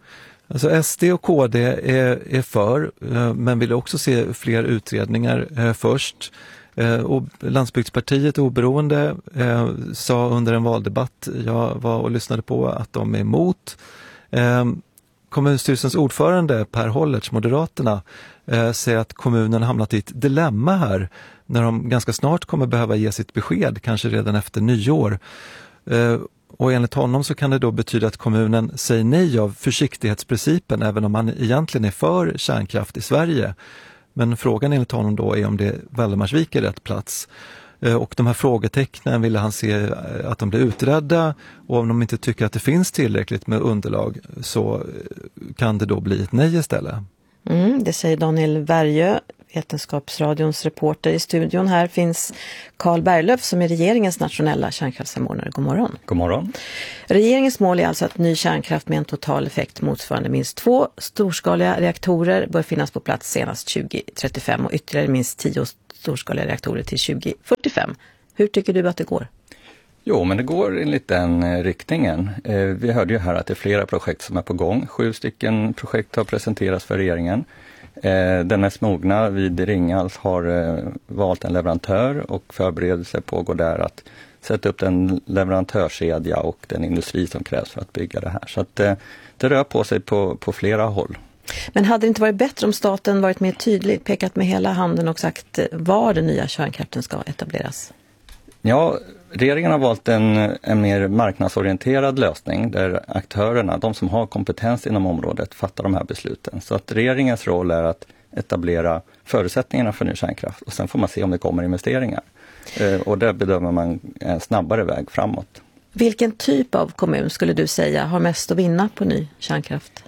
Speaker 3: Alltså S D och K D är, är för, men vill också se fler utredningar först. Och Landsbygdspartiet oberoende eh, sa under en valdebatt jag var och lyssnade på att de är emot. Eh, kommunstyrelsens ordförande Per Hollertz, Moderaterna, eh, säger att kommunen hamnat i ett dilemma här när de ganska snart kommer behöva ge sitt besked, kanske redan efter nyår. Eh, och enligt honom så kan det då betyda att kommunen säger nej av försiktighetsprincipen även om man egentligen är för kärnkraft i Sverige. Men frågan enligt honom då är om det Valdemarsvik är rätt plats. Och de här frågetecknen ville han se att de blir utredda, och om de inte tycker att det finns tillräckligt med underlag så kan det då bli ett nej istället.
Speaker 1: Mm, det säger Daniel Värjö, Vetenskapsradions reporter. I studion här finns Carl Berglöf som är regeringens nationella kärnkraftssamordnare. God morgon.
Speaker 11: God morgon.
Speaker 1: Regeringens mål är alltså att ny kärnkraft med en total effekt motsvarande minst två storskaliga reaktorer bör finnas på plats senast tjugo trettiofem och ytterligare minst tio storskaliga reaktorer till tjugo fyrtiofem. Hur tycker du att det går?
Speaker 11: Jo, men det går enligt den riktningen. Vi hörde ju här att det är flera projekt som är på gång. Sju stycken projekt har presenterats för regeringen. Den mest mogna vid Ringhals har valt en leverantör och förberedelse pågår där att sätta upp den leverantörskedja och den industri som krävs för att bygga det här. Så att det, det rör på sig på, på flera håll.
Speaker 1: Men hade det inte varit bättre om staten varit mer tydlig, pekat med hela handen och sagt var den nya kärnkraften ska etableras?
Speaker 11: Ja, regeringen har valt en, en mer marknadsorienterad lösning där aktörerna, de som har kompetens inom området, fattar de här besluten. Så att regeringens roll är att etablera förutsättningarna för ny kärnkraft och sen får man se om det kommer investeringar. Eh, och där bedömer man en snabbare väg framåt.
Speaker 1: Vilken typ av kommun skulle du säga har mest att vinna på ny kärnkraft?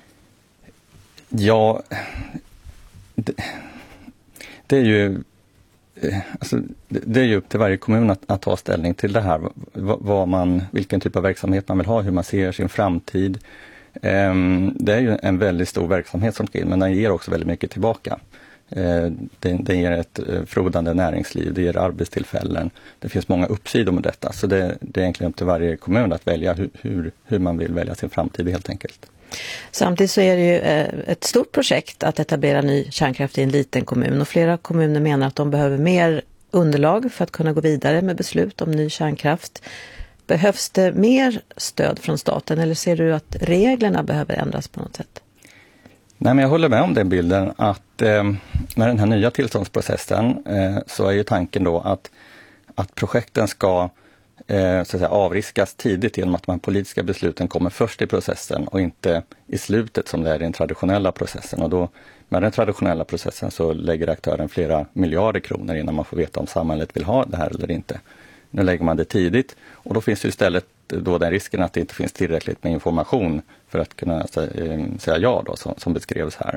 Speaker 11: Ja, det, det är ju... Alltså, det är ju upp till varje kommun att, att ta ställning till det här, vad man, vilken typ av verksamhet man vill ha, hur man ser sin framtid. Um, det är ju en väldigt stor verksamhet som ska in, men den ger också väldigt mycket tillbaka. Uh, den, den ger ett uh, frodande näringsliv, det ger arbetstillfällen. Det finns många uppsidor med detta, så det, det är egentligen upp till varje kommun att välja hur, hur, hur man vill välja sin framtid helt enkelt.
Speaker 1: Samtidigt så är det ju ett stort projekt att etablera ny kärnkraft i en liten kommun och flera kommuner menar att de behöver mer underlag för att kunna gå vidare med beslut om ny kärnkraft. Behövs det mer stöd från staten eller ser du att reglerna behöver ändras på något sätt?
Speaker 11: Nej, men jag håller med om den bilden att eh, med den här nya tillståndsprocessen eh, så är ju tanken då att, att projekten ska Eh, så att säga, avriskas tidigt genom att de politiska besluten kommer först i processen och inte i slutet som det är i den traditionella processen. Och då, med den traditionella processen så lägger aktören flera miljarder kronor innan man får veta om samhället vill ha det här eller inte. Nu lägger man det tidigt och då finns det istället då den risken att det inte finns tillräckligt med information för att kunna säga, säga ja då, som, som beskrevs här.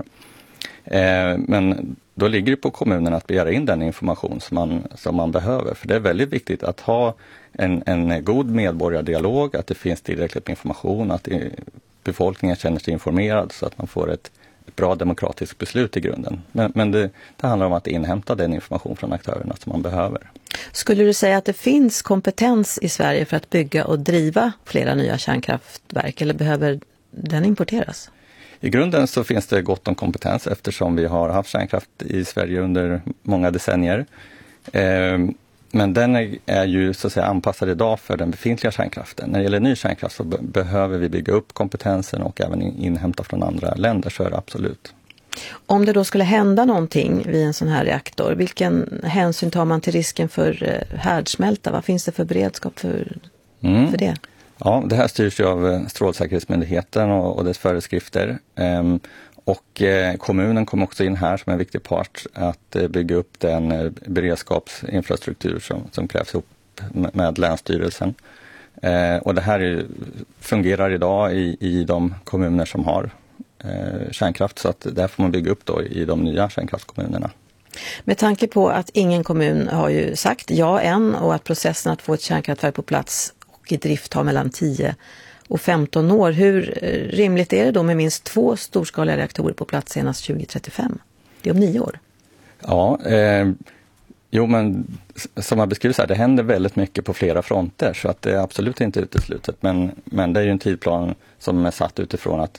Speaker 11: Eh, men då ligger det på kommunen att begära in den information som man, som man behöver. För det är väldigt viktigt att ha en, en god medborgardialog, att det finns tillräckligt med information, att det, befolkningen känner sig informerad så att man får ett, ett bra demokratiskt beslut i grunden. Men, men det, det handlar om att inhämta den information från aktörerna som man behöver.
Speaker 1: Skulle du säga att det finns kompetens i Sverige för att bygga och driva flera nya kärnkraftverk eller behöver den importeras?
Speaker 11: I grunden så finns det gott om kompetens eftersom vi har haft kärnkraft i Sverige under många decennier. Eh, men den är, är ju så att säga anpassad idag för den befintliga kärnkraften. När det gäller ny kärnkraft så be- behöver vi bygga upp kompetensen och även in, inhämta från andra länder, så är det absolut.
Speaker 1: Om det då skulle hända någonting vid en sån här reaktor, vilken hänsyn tar man till risken för härdsmälta? Vad finns det för beredskap för, mm. för det?
Speaker 11: Ja, det här styrs ju av Strålsäkerhetsmyndigheten och, och dess föreskrifter. Ehm, och eh, kommunen kommer också in här som en viktig part att eh, bygga upp den eh, beredskapsinfrastruktur som, som krävs ihop med, med Länsstyrelsen. Eh, och det här är, fungerar idag i, i de kommuner som har eh, kärnkraft, så att där får man bygga upp då i de nya kärnkraftskommunerna.
Speaker 1: Med tanke på att ingen kommun har ju sagt ja än och att processen att få ett kärnkraftverk på plats i drift tar mellan tio och femton år. Hur rimligt är det då med minst två storskaliga reaktorer på plats senast tjugo trettiofem? Det är om nio år.
Speaker 11: Ja, eh, jo men som jag beskriver så här, det händer väldigt mycket på flera fronter så att det är absolut inte uteslutet. Men, men det är ju en tidplan som är satt utifrån att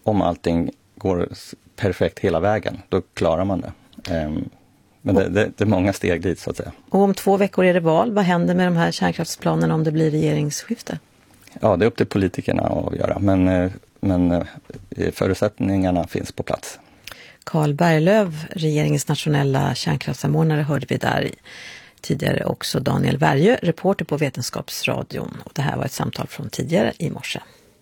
Speaker 11: om allting går perfekt hela vägen, då klarar man det. Men det, det, det är många steg dit så att säga.
Speaker 1: Och om två veckor är det val. Vad händer med de här kärnkraftsplanerna om det blir regeringsskifte?
Speaker 11: Ja, det är upp till politikerna att göra, men, men förutsättningarna finns på plats.
Speaker 1: Carl Berglöf, regeringens nationella kärnkraftssamordnare, hörde vi där tidigare också Daniel Värjö, reporter på Vetenskapsradion. Och det här var ett samtal från tidigare i morse.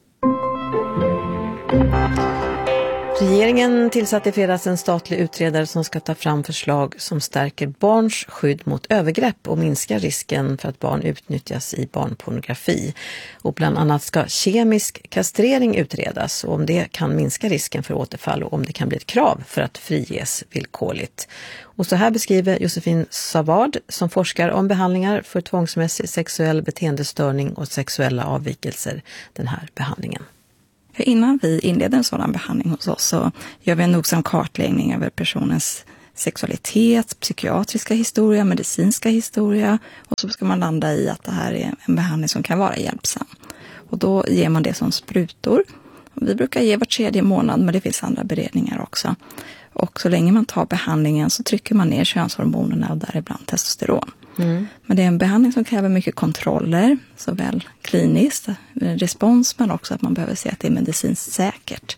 Speaker 1: Regeringen tillsatte i fredags en statlig utredare som ska ta fram förslag som stärker barns skydd mot övergrepp och minskar risken för att barn utnyttjas i barnpornografi. Och bland annat ska kemisk kastrering utredas och om det kan minska risken för återfall och om det kan bli ett krav för att friges villkorligt. Och så här beskriver Josefin Savard som forskar om behandlingar för tvångsmässig sexuell beteendestörning och sexuella avvikelser den här behandlingen.
Speaker 12: För innan vi inleder en sådan behandling hos oss så gör vi en nogsam kartläggning över personens sexualitet, psykiatriska historia, medicinska historia och så ska man landa i att det här är en behandling som kan vara hjälpsam. Och då ger man det som sprutor. Vi brukar ge var tredje månad men det finns andra beredningar också. Och så länge man tar behandlingen så trycker man ner könshormonerna och däribland testosteron. Mm. Men det är en behandling som kräver mycket kontroller, såväl kliniskt respons men också att man behöver se att det är medicinskt säkert.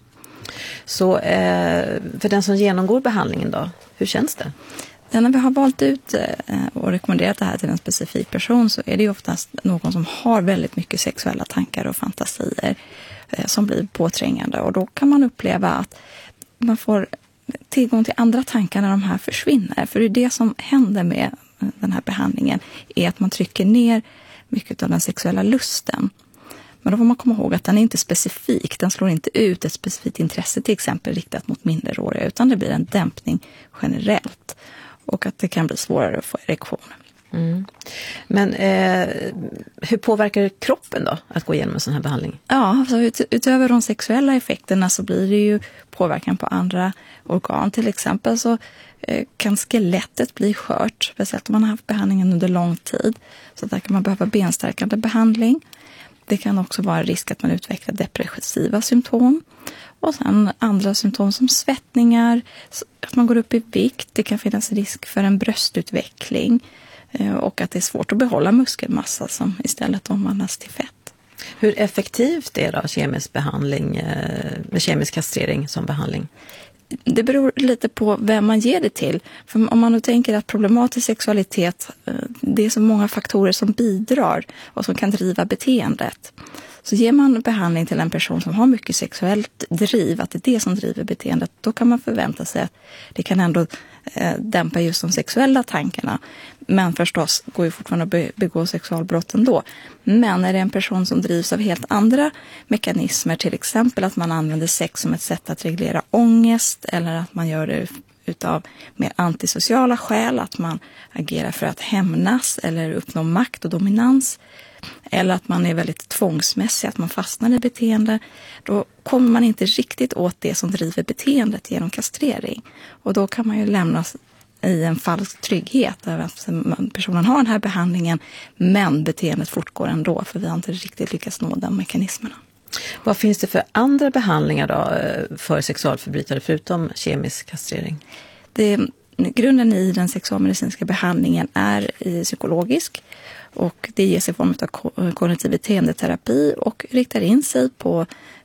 Speaker 1: Så eh, för den som genomgår behandlingen då, hur känns det?
Speaker 12: Ja, när vi har valt ut eh, och rekommenderat det här till en specifik person så är det ju oftast någon som har väldigt mycket sexuella tankar och fantasier eh, som blir påträngande och då kan man uppleva att man får tillgång till andra tankar när de här försvinner. För det är det som händer med den här behandlingen är att man trycker ner mycket av den sexuella lusten. Men då får man komma ihåg att den är inte specifik. Den slår inte ut ett specifikt intresse till exempel riktat mot minderåriga utan det blir en dämpning generellt. Och att det kan bli svårare att få erektion.
Speaker 1: Mm. Men eh, hur påverkar det kroppen då att gå igenom en sån här behandling?
Speaker 12: Ja, så ut, utöver de sexuella effekterna så blir det ju påverkan på andra organ. Till exempel så eh, kan skelettet bli skört, speciellt om man har haft behandlingen under lång tid. Så där kan man behöva benstärkande behandling. Det kan också vara risk att man utvecklar depressiva symptom. Och sen andra symptom som svettningar, att man går upp i vikt. Det kan finnas risk för en bröstutveckling. Och att det är svårt att behålla muskelmassa som istället omvandlas till fett.
Speaker 1: Hur effektivt är då kemisk behandling, med kemisk kastrering som behandling?
Speaker 12: Det beror lite på vem man ger det till. För om man nu tänker att problematisk sexualitet, det är så många faktorer som bidrar och som kan driva beteendet. Så ger man behandling till en person som har mycket sexuellt driv, att det är det som driver beteendet, då kan man förvänta sig att det kan ändå eh, dämpa just de sexuella tankarna. Men förstås går ju fortfarande att begå sexualbrott ändå. Men är det en person som drivs av helt andra mekanismer, till exempel att man använder sex som ett sätt att reglera ångest eller att man gör det utav mer antisociala skäl, att man agerar för att hämnas eller uppnå makt och dominans, eller att man är väldigt tvångsmässig, att man fastnar i beteende, då kommer man inte riktigt åt det som driver beteendet genom kastrering. Och då kan man ju lämnas i en falsk trygghet över att personen har den här behandlingen men beteendet fortgår ändå för vi har inte riktigt lyckats nå de mekanismerna.
Speaker 1: Vad finns det för andra behandlingar då för sexualförbrytare förutom kemisk kastrering?
Speaker 12: Det, grunden i den sexualmedicinska behandlingen är psykologisk och det ges i form av kognitiv beteendeterapi och riktar in sig på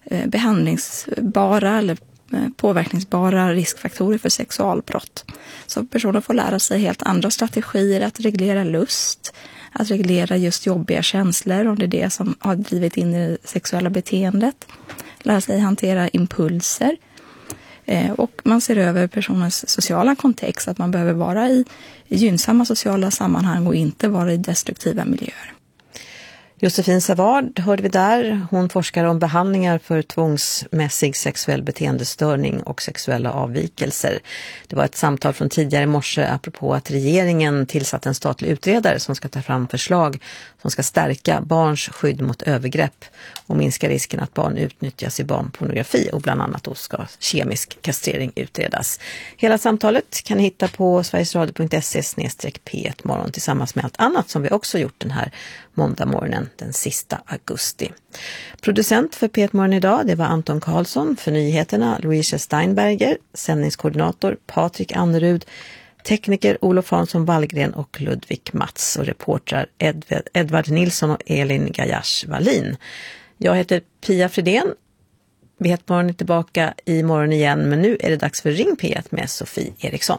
Speaker 12: behandlingsbara eller påverkningsbara riskfaktorer för sexualbrott. Så personer får lära sig helt andra strategier att reglera lust, att reglera just jobbiga känslor om det är det som har drivit in i det sexuella beteendet. Lära sig hantera impulser. Och man ser över personens sociala kontext, att man behöver vara i gynnsamma sociala sammanhang och inte vara i destruktiva miljöer.
Speaker 1: Josefin Savard hörde vi där. Hon forskar om behandlingar för tvångsmässig sexuell beteendestörning och sexuella avvikelser. Det var ett samtal från tidigare i morse apropå att regeringen tillsatt en statlig utredare som ska ta fram förslag som ska stärka barns skydd mot övergrepp och minska risken att barn utnyttjas i barnpornografi, och bland annat då ska kemisk kastrering utredas. Hela samtalet kan ni hitta på sverigesradio punkt se slash p ett morgon tillsammans med allt annat som vi också gjort den här måndag morgonen. den sista augusti. Producent för P ett Morgon idag, det var Anton Karlsson. För nyheterna Louise Steinberger, sändningskoordinator Patrik Annerud, tekniker Olof Hansson Wallgren och Ludvig Mats och reportrar Ed- Edvard Nilsson och Elin Gajash Wallin. Jag heter Pia Fredén. P ett Morgon är tillbaka i morgon igen, men nu är det dags för Ring P ett med Sofie Eriksson.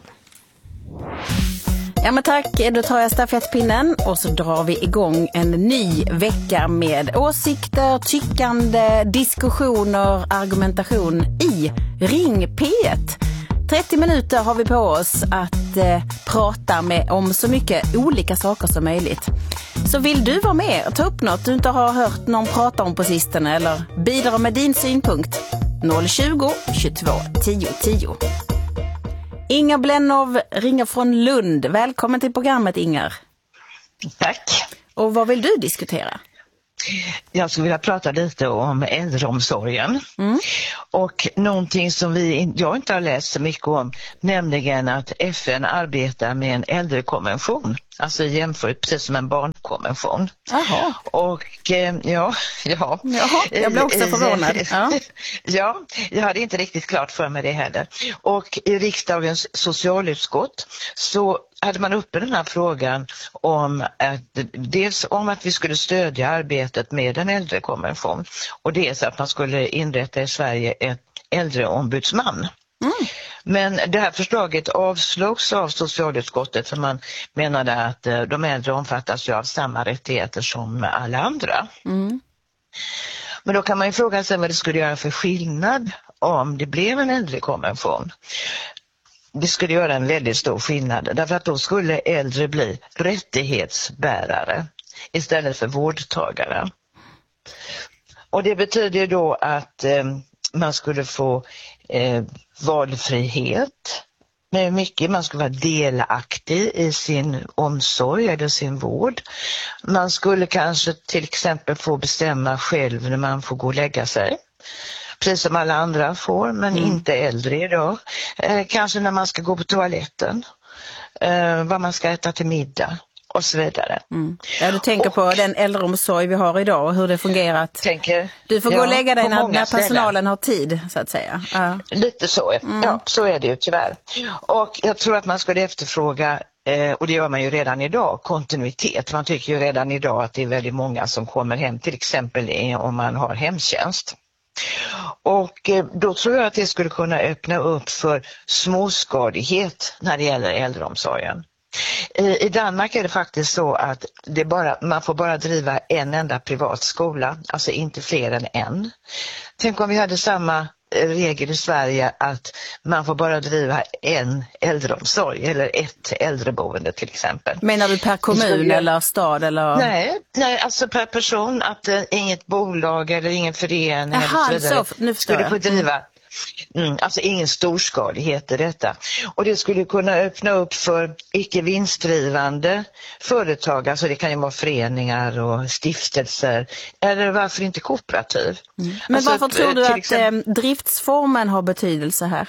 Speaker 13: Ja men tack, då tar jag stafettpinnen och så drar vi igång en ny vecka med åsikter, tyckande, diskussioner, argumentation i Ring P ett. trettio minuter har vi på oss att eh, prata med om så mycket olika saker som möjligt. Så vill du vara med och ta upp något du inte har hört någon prata om på sistone eller bidra med din synpunkt? noll tjugo, tjugotvå, tio, tio. Inger Blennow ringer från Lund. Välkommen till programmet, Inger.
Speaker 15: Tack.
Speaker 13: Och vad vill du diskutera?
Speaker 15: Jag skulle vilja prata lite om äldreomsorgen. Mm. Och någonting som vi, jag inte har läst så mycket om, nämligen att F N arbetar med en äldrekonvention. Alltså jämfört precis som en barnkonvention.
Speaker 13: Jaha.
Speaker 15: Och eh, ja, ja.
Speaker 13: Jaha, jag blev också förvånad.
Speaker 15: Ja. Ja, jag hade inte riktigt klart för mig det heller. Och i riksdagens socialutskott så hade man uppe den här frågan om att, dels om att vi skulle stödja arbetet med en äldrekonvention och dels att man skulle inrätta i Sverige ett äldreombudsman. Mm. Men det här förslaget avslogs av socialutskottet för man menade att de äldre omfattas ju av samma rättigheter som alla andra. Mm. Men då kan man ju fråga sig vad det skulle göra för skillnad om det blev en äldrekonvention. Det skulle göra en väldigt stor skillnad därför att då skulle äldre bli rättighetsbärare istället för vårdtagare. Och det betyder då att eh, man skulle få eh, valfrihet med mycket. Man skulle vara delaktig i sin omsorg eller sin vård. Man skulle kanske till exempel få bestämma själv när man får gå och lägga sig. Precis som alla andra får, men mm. inte äldre idag. Eh, kanske när man ska gå på toaletten. Eh, vad man ska äta till middag. Och så vidare. Mm.
Speaker 13: Ja, du tänker och, på den äldreomsorg vi har idag och hur det fungerat.
Speaker 15: Tänker,
Speaker 13: du får ja, gå och lägga dig när, när personalen
Speaker 15: ställen.
Speaker 13: har tid, så att säga. Ja.
Speaker 15: Lite så, mm. ja, så är det ju tyvärr. Och jag tror att man skulle efterfråga, eh, och det gör man ju redan idag, kontinuitet. Man tycker ju redan idag att det är väldigt många som kommer hem, till exempel om man har hemtjänst. Och eh, då tror jag att det skulle kunna öppna upp för småskalighet när det gäller äldreomsorgen. I Danmark är det faktiskt så att det bara, man får bara driva en enda privat skola, alltså inte fler än en. Tänk om vi hade samma regel i Sverige att man får bara driva en äldreomsorg eller ett äldreboende till exempel.
Speaker 13: Menar du per kommun skulle, eller stad? Eller?
Speaker 15: Nej, nej, alltså per person, att uh, inget bolag eller ingen förening
Speaker 13: Aha,
Speaker 15: eller så vidare
Speaker 13: så, nu
Speaker 15: skulle få driva. Mm, alltså ingen storskalighet i detta. Och det skulle kunna öppna upp för icke vinstdrivande företag, alltså det kan ju vara föreningar och stiftelser, eller varför inte kooperativ.
Speaker 13: Mm. Men
Speaker 15: alltså,
Speaker 13: varför tror du att
Speaker 15: exempel,
Speaker 13: eh, driftsformen har betydelse här?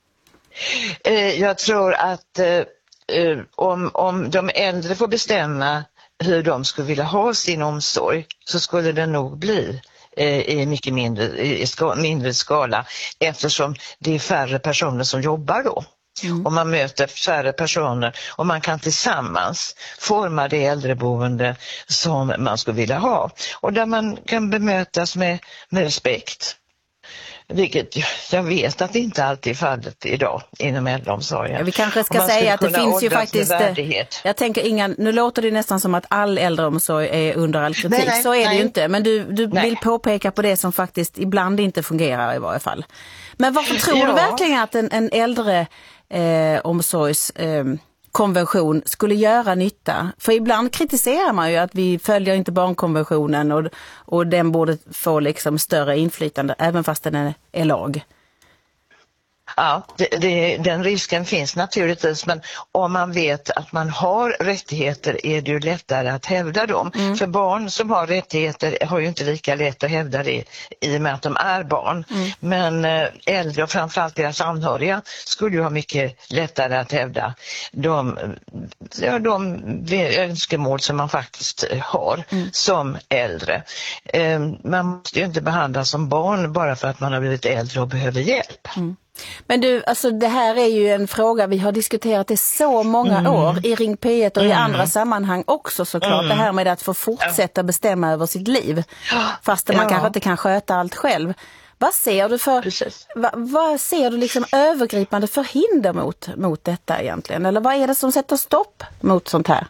Speaker 15: Eh, jag tror att eh, om, om de äldre får bestämma hur de skulle vilja ha sin omsorg så skulle det nog bli i mycket mindre, i ska, mindre skala eftersom det är färre personer som jobbar då. Mm. Och man möter färre personer och man kan tillsammans forma det äldreboende som man skulle vilja ha. Och där man kan bemötas med, med respekt. Vilket jag vet att det inte alltid är fallet idag inom äldreomsorgen.
Speaker 13: Ja, vi kanske ska säga att det finns ju faktiskt, jag tänker Inga, nu låter det nästan som att all äldreomsorg är under all kritik. Nej, nej, så är nej. det ju inte, men du, du vill påpeka på det som faktiskt ibland inte fungerar i varje fall. Men varför tror ja. du verkligen att en, en äldre eh, omsorgs... Eh, konvention skulle göra nytta? För ibland kritiserar man ju att vi följer inte barnkonventionen och, och den borde få liksom större inflytande även fast den är, är lag.
Speaker 15: Ja, det, det, den risken finns naturligtvis, men om man vet att man har rättigheter är det ju lättare att hävda dem. Mm. För barn som har rättigheter har ju inte lika lätt att hävda det i och med att de är barn. Mm. Men äldre och framförallt deras anhöriga skulle ju ha mycket lättare att hävda de, ja, de önskemål som man faktiskt har mm. som äldre. Man måste ju inte behandlas som barn bara för att man har blivit äldre och behöver hjälp.
Speaker 13: Mm. Men du, alltså det här är ju en fråga vi har diskuterat i så många mm. år i Ring P ett och mm. i andra sammanhang också såklart. Mm. Det här med att få fortsätta bestämma över sitt liv fast ja. man kanske inte kan sköta allt själv. Vad ser du för vad, vad ser du liksom övergripande förhinder mot, mot detta egentligen? Eller vad är det som sätter stopp mot sånt här?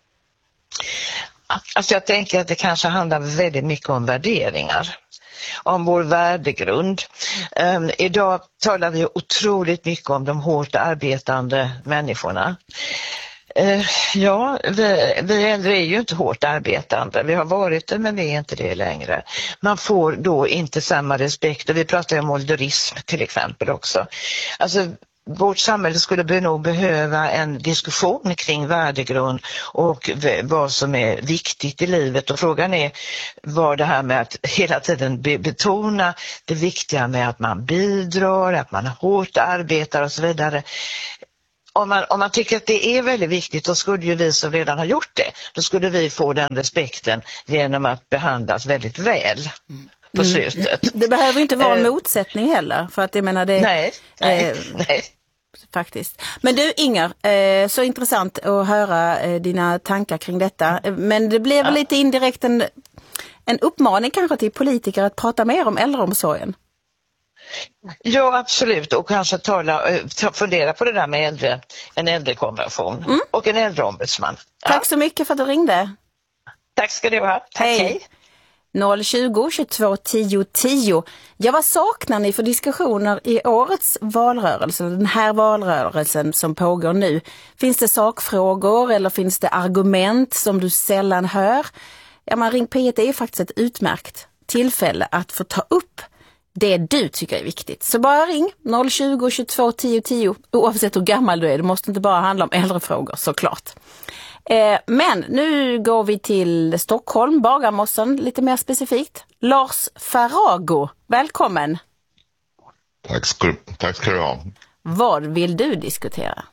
Speaker 15: Alltså jag tänker att det kanske handlar väldigt mycket om värderingar. Om vår värdegrund. Um, idag talar vi otroligt mycket om de hårt arbetande människorna. Uh, ja, vi, vi äldre är ju inte hårt arbetande. Vi har varit det, men vi är inte det längre. Man får då inte samma respekt. Och vi pratar om ålderism till exempel också. Alltså, vårt samhälle skulle nog behöva en diskussion kring värdegrund och vad som är viktigt i livet. Och frågan är vad det här med att hela tiden betona det viktiga med att man bidrar, att man hårt arbetar och så vidare. Om man, om man tycker att det är väldigt viktigt, då skulle ju vi som redan har gjort det, då skulle vi få den respekten genom att behandlas väldigt väl. På slutet.
Speaker 13: Det behöver inte vara en motsättning heller. För att jag menar det,
Speaker 15: nej, nej, eh, nej.
Speaker 13: Faktiskt. Men du Inger, eh, så intressant att höra eh, dina tankar kring detta. Men det blev ja. lite indirekt en, en uppmaning kanske till politiker att prata mer om äldreomsorgen.
Speaker 15: Ja, absolut. Och kanske tala, fundera på det där med äldre, en äldrekonvention mm. och en äldreombudsman. Ja.
Speaker 13: Tack så mycket för att du ringde.
Speaker 15: Tack ska du ha. Tack, hej. hej.
Speaker 13: noll tjugo tjugotvå tio tio. Ja, vad saknar ni för diskussioner i årets valrörelse, den här valrörelsen som pågår nu? Finns det sakfrågor eller finns det argument som du sällan hör? Ja, man Ring P ett är ju faktiskt ett utmärkt tillfälle att få ta upp det du tycker är viktigt. Så bara ring noll tjugo tjugotvå tio tio oavsett hur gammal du är. Det måste inte bara handla om äldrefrågor såklart. Eh, men nu går vi till Stockholm, Bagarmossen lite mer specifikt. Lars Farago, välkommen.
Speaker 2: Tack ska, tack ska du ha.
Speaker 13: Vad vill du diskutera?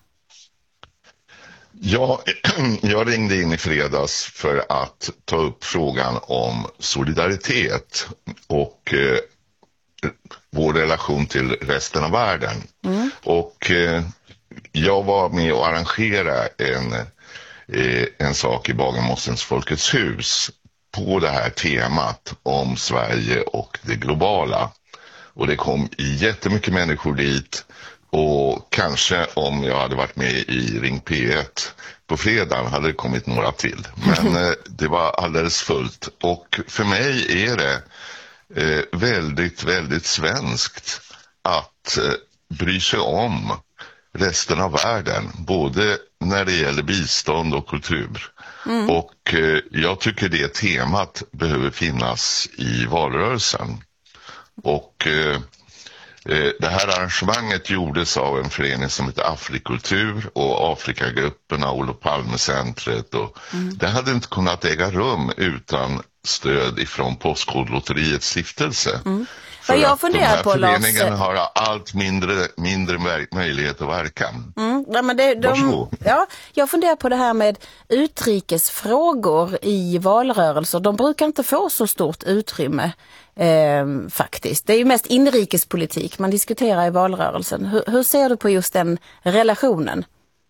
Speaker 2: Ja, jag ringde in i fredags för att ta upp frågan om solidaritet och eh, vår relation till resten av världen. Mm. Och eh, jag var med och arrangerade en en sak i Bagarmossens Folkets hus på det här temat om Sverige och det globala. Och det kom jättemycket människor dit och kanske om jag hade varit med i Ring P ett på fredagen hade det kommit några till. Men det var alldeles fullt. Och för mig är det väldigt, väldigt svenskt att bry sig om resten av världen, både när det gäller bistånd och kultur. Mm. Och eh, jag tycker det temat behöver finnas i valrörelsen. Och eh, eh, det här arrangemanget gjordes av en förening som heter Afrikultur och Afrikagrupperna, Olof Palme-centret. Och mm. det hade inte kunnat äga rum utan stöd ifrån Postkodlotteriets stiftelse. Mm. För
Speaker 13: jag
Speaker 2: att de här föreningarna har allt mindre, mindre möjlighet att verka.
Speaker 13: Mm, ja, men det, de, ja, jag funderar på det här med utrikesfrågor i valrörelser. De brukar inte få så stort utrymme eh, faktiskt. Det är ju mest inrikespolitik man diskuterar i valrörelsen. Hur, hur ser du på just den relationen?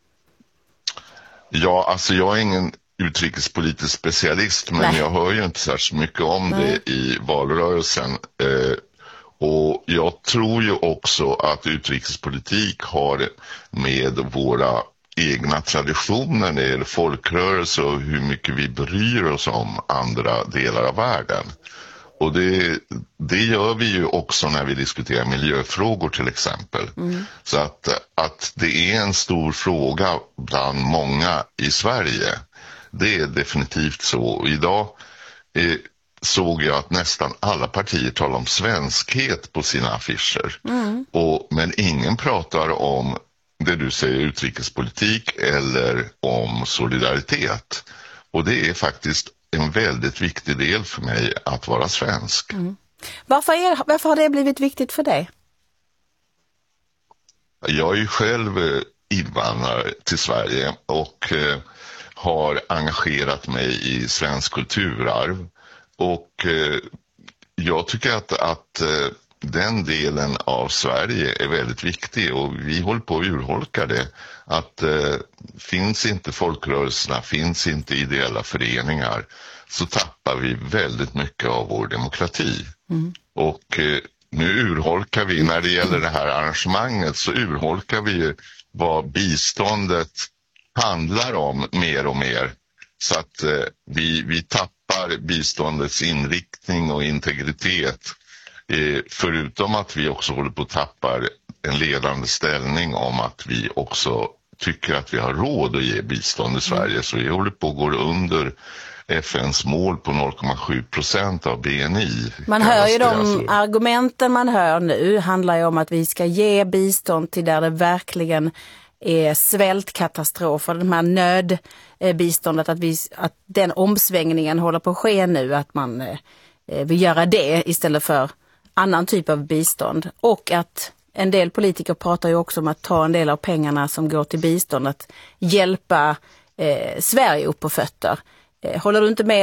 Speaker 2: Ja, alltså jag är ingen utrikespolitisk specialist, men Nej. jag hör ju inte särskilt mycket om Nej. det i valrörelsen. Eh, och jag tror ju också att utrikespolitik har med våra egna traditioner när det gäller folkrörelse och hur mycket vi bryr oss om andra delar av världen. Och det, det gör vi ju också när vi diskuterar miljöfrågor till exempel. Mm. Så att, att det är en stor fråga bland många i Sverige. Det är definitivt så. Idag eh, såg jag att nästan alla partier talar om svenskhet på sina affischer. Mm. Och, men ingen pratar om det du säger, utrikespolitik eller om solidaritet. Och det är faktiskt en väldigt viktig del för mig att vara svensk.
Speaker 13: Mm. Varför, är, varför har det blivit viktigt för dig?
Speaker 2: Jag är ju själv invandrare till Sverige och eh, har engagerat mig i svensk kulturarv. Och eh, jag tycker att, att eh, den delen av Sverige är väldigt viktig och vi håller på att urholka det. Att eh, finns inte folkrörelserna, finns inte ideella föreningar, så tappar vi väldigt mycket av vår demokrati. Mm. Och eh, nu urholkar vi, när det gäller det här arrangemanget, så urholkar vi ju vad biståndet handlar om mer och mer. Så att eh, vi, vi tappar biståndets inriktning och integritet. Eh, förutom att vi också håller på att tappa en ledande ställning om att vi också tycker att vi har råd att ge bistånd i Sverige. Mm. Så vi håller på att gå under F N:s mål på noll komma sju procent av B N I.
Speaker 13: Man hör ju de alltså. Argumenten man hör nu handlar ju om att vi ska ge bistånd till där det verkligen är svältkatastrofer, de här nödbiståndet, att, vi, att den omsvängningen håller på att ske nu, att man eh, vill göra det istället för annan typ av bistånd. Och att en del politiker pratar ju också om att ta en del av pengarna som går till bistånd, att hjälpa eh, Sverige upp på fötter. Eh, håller du inte med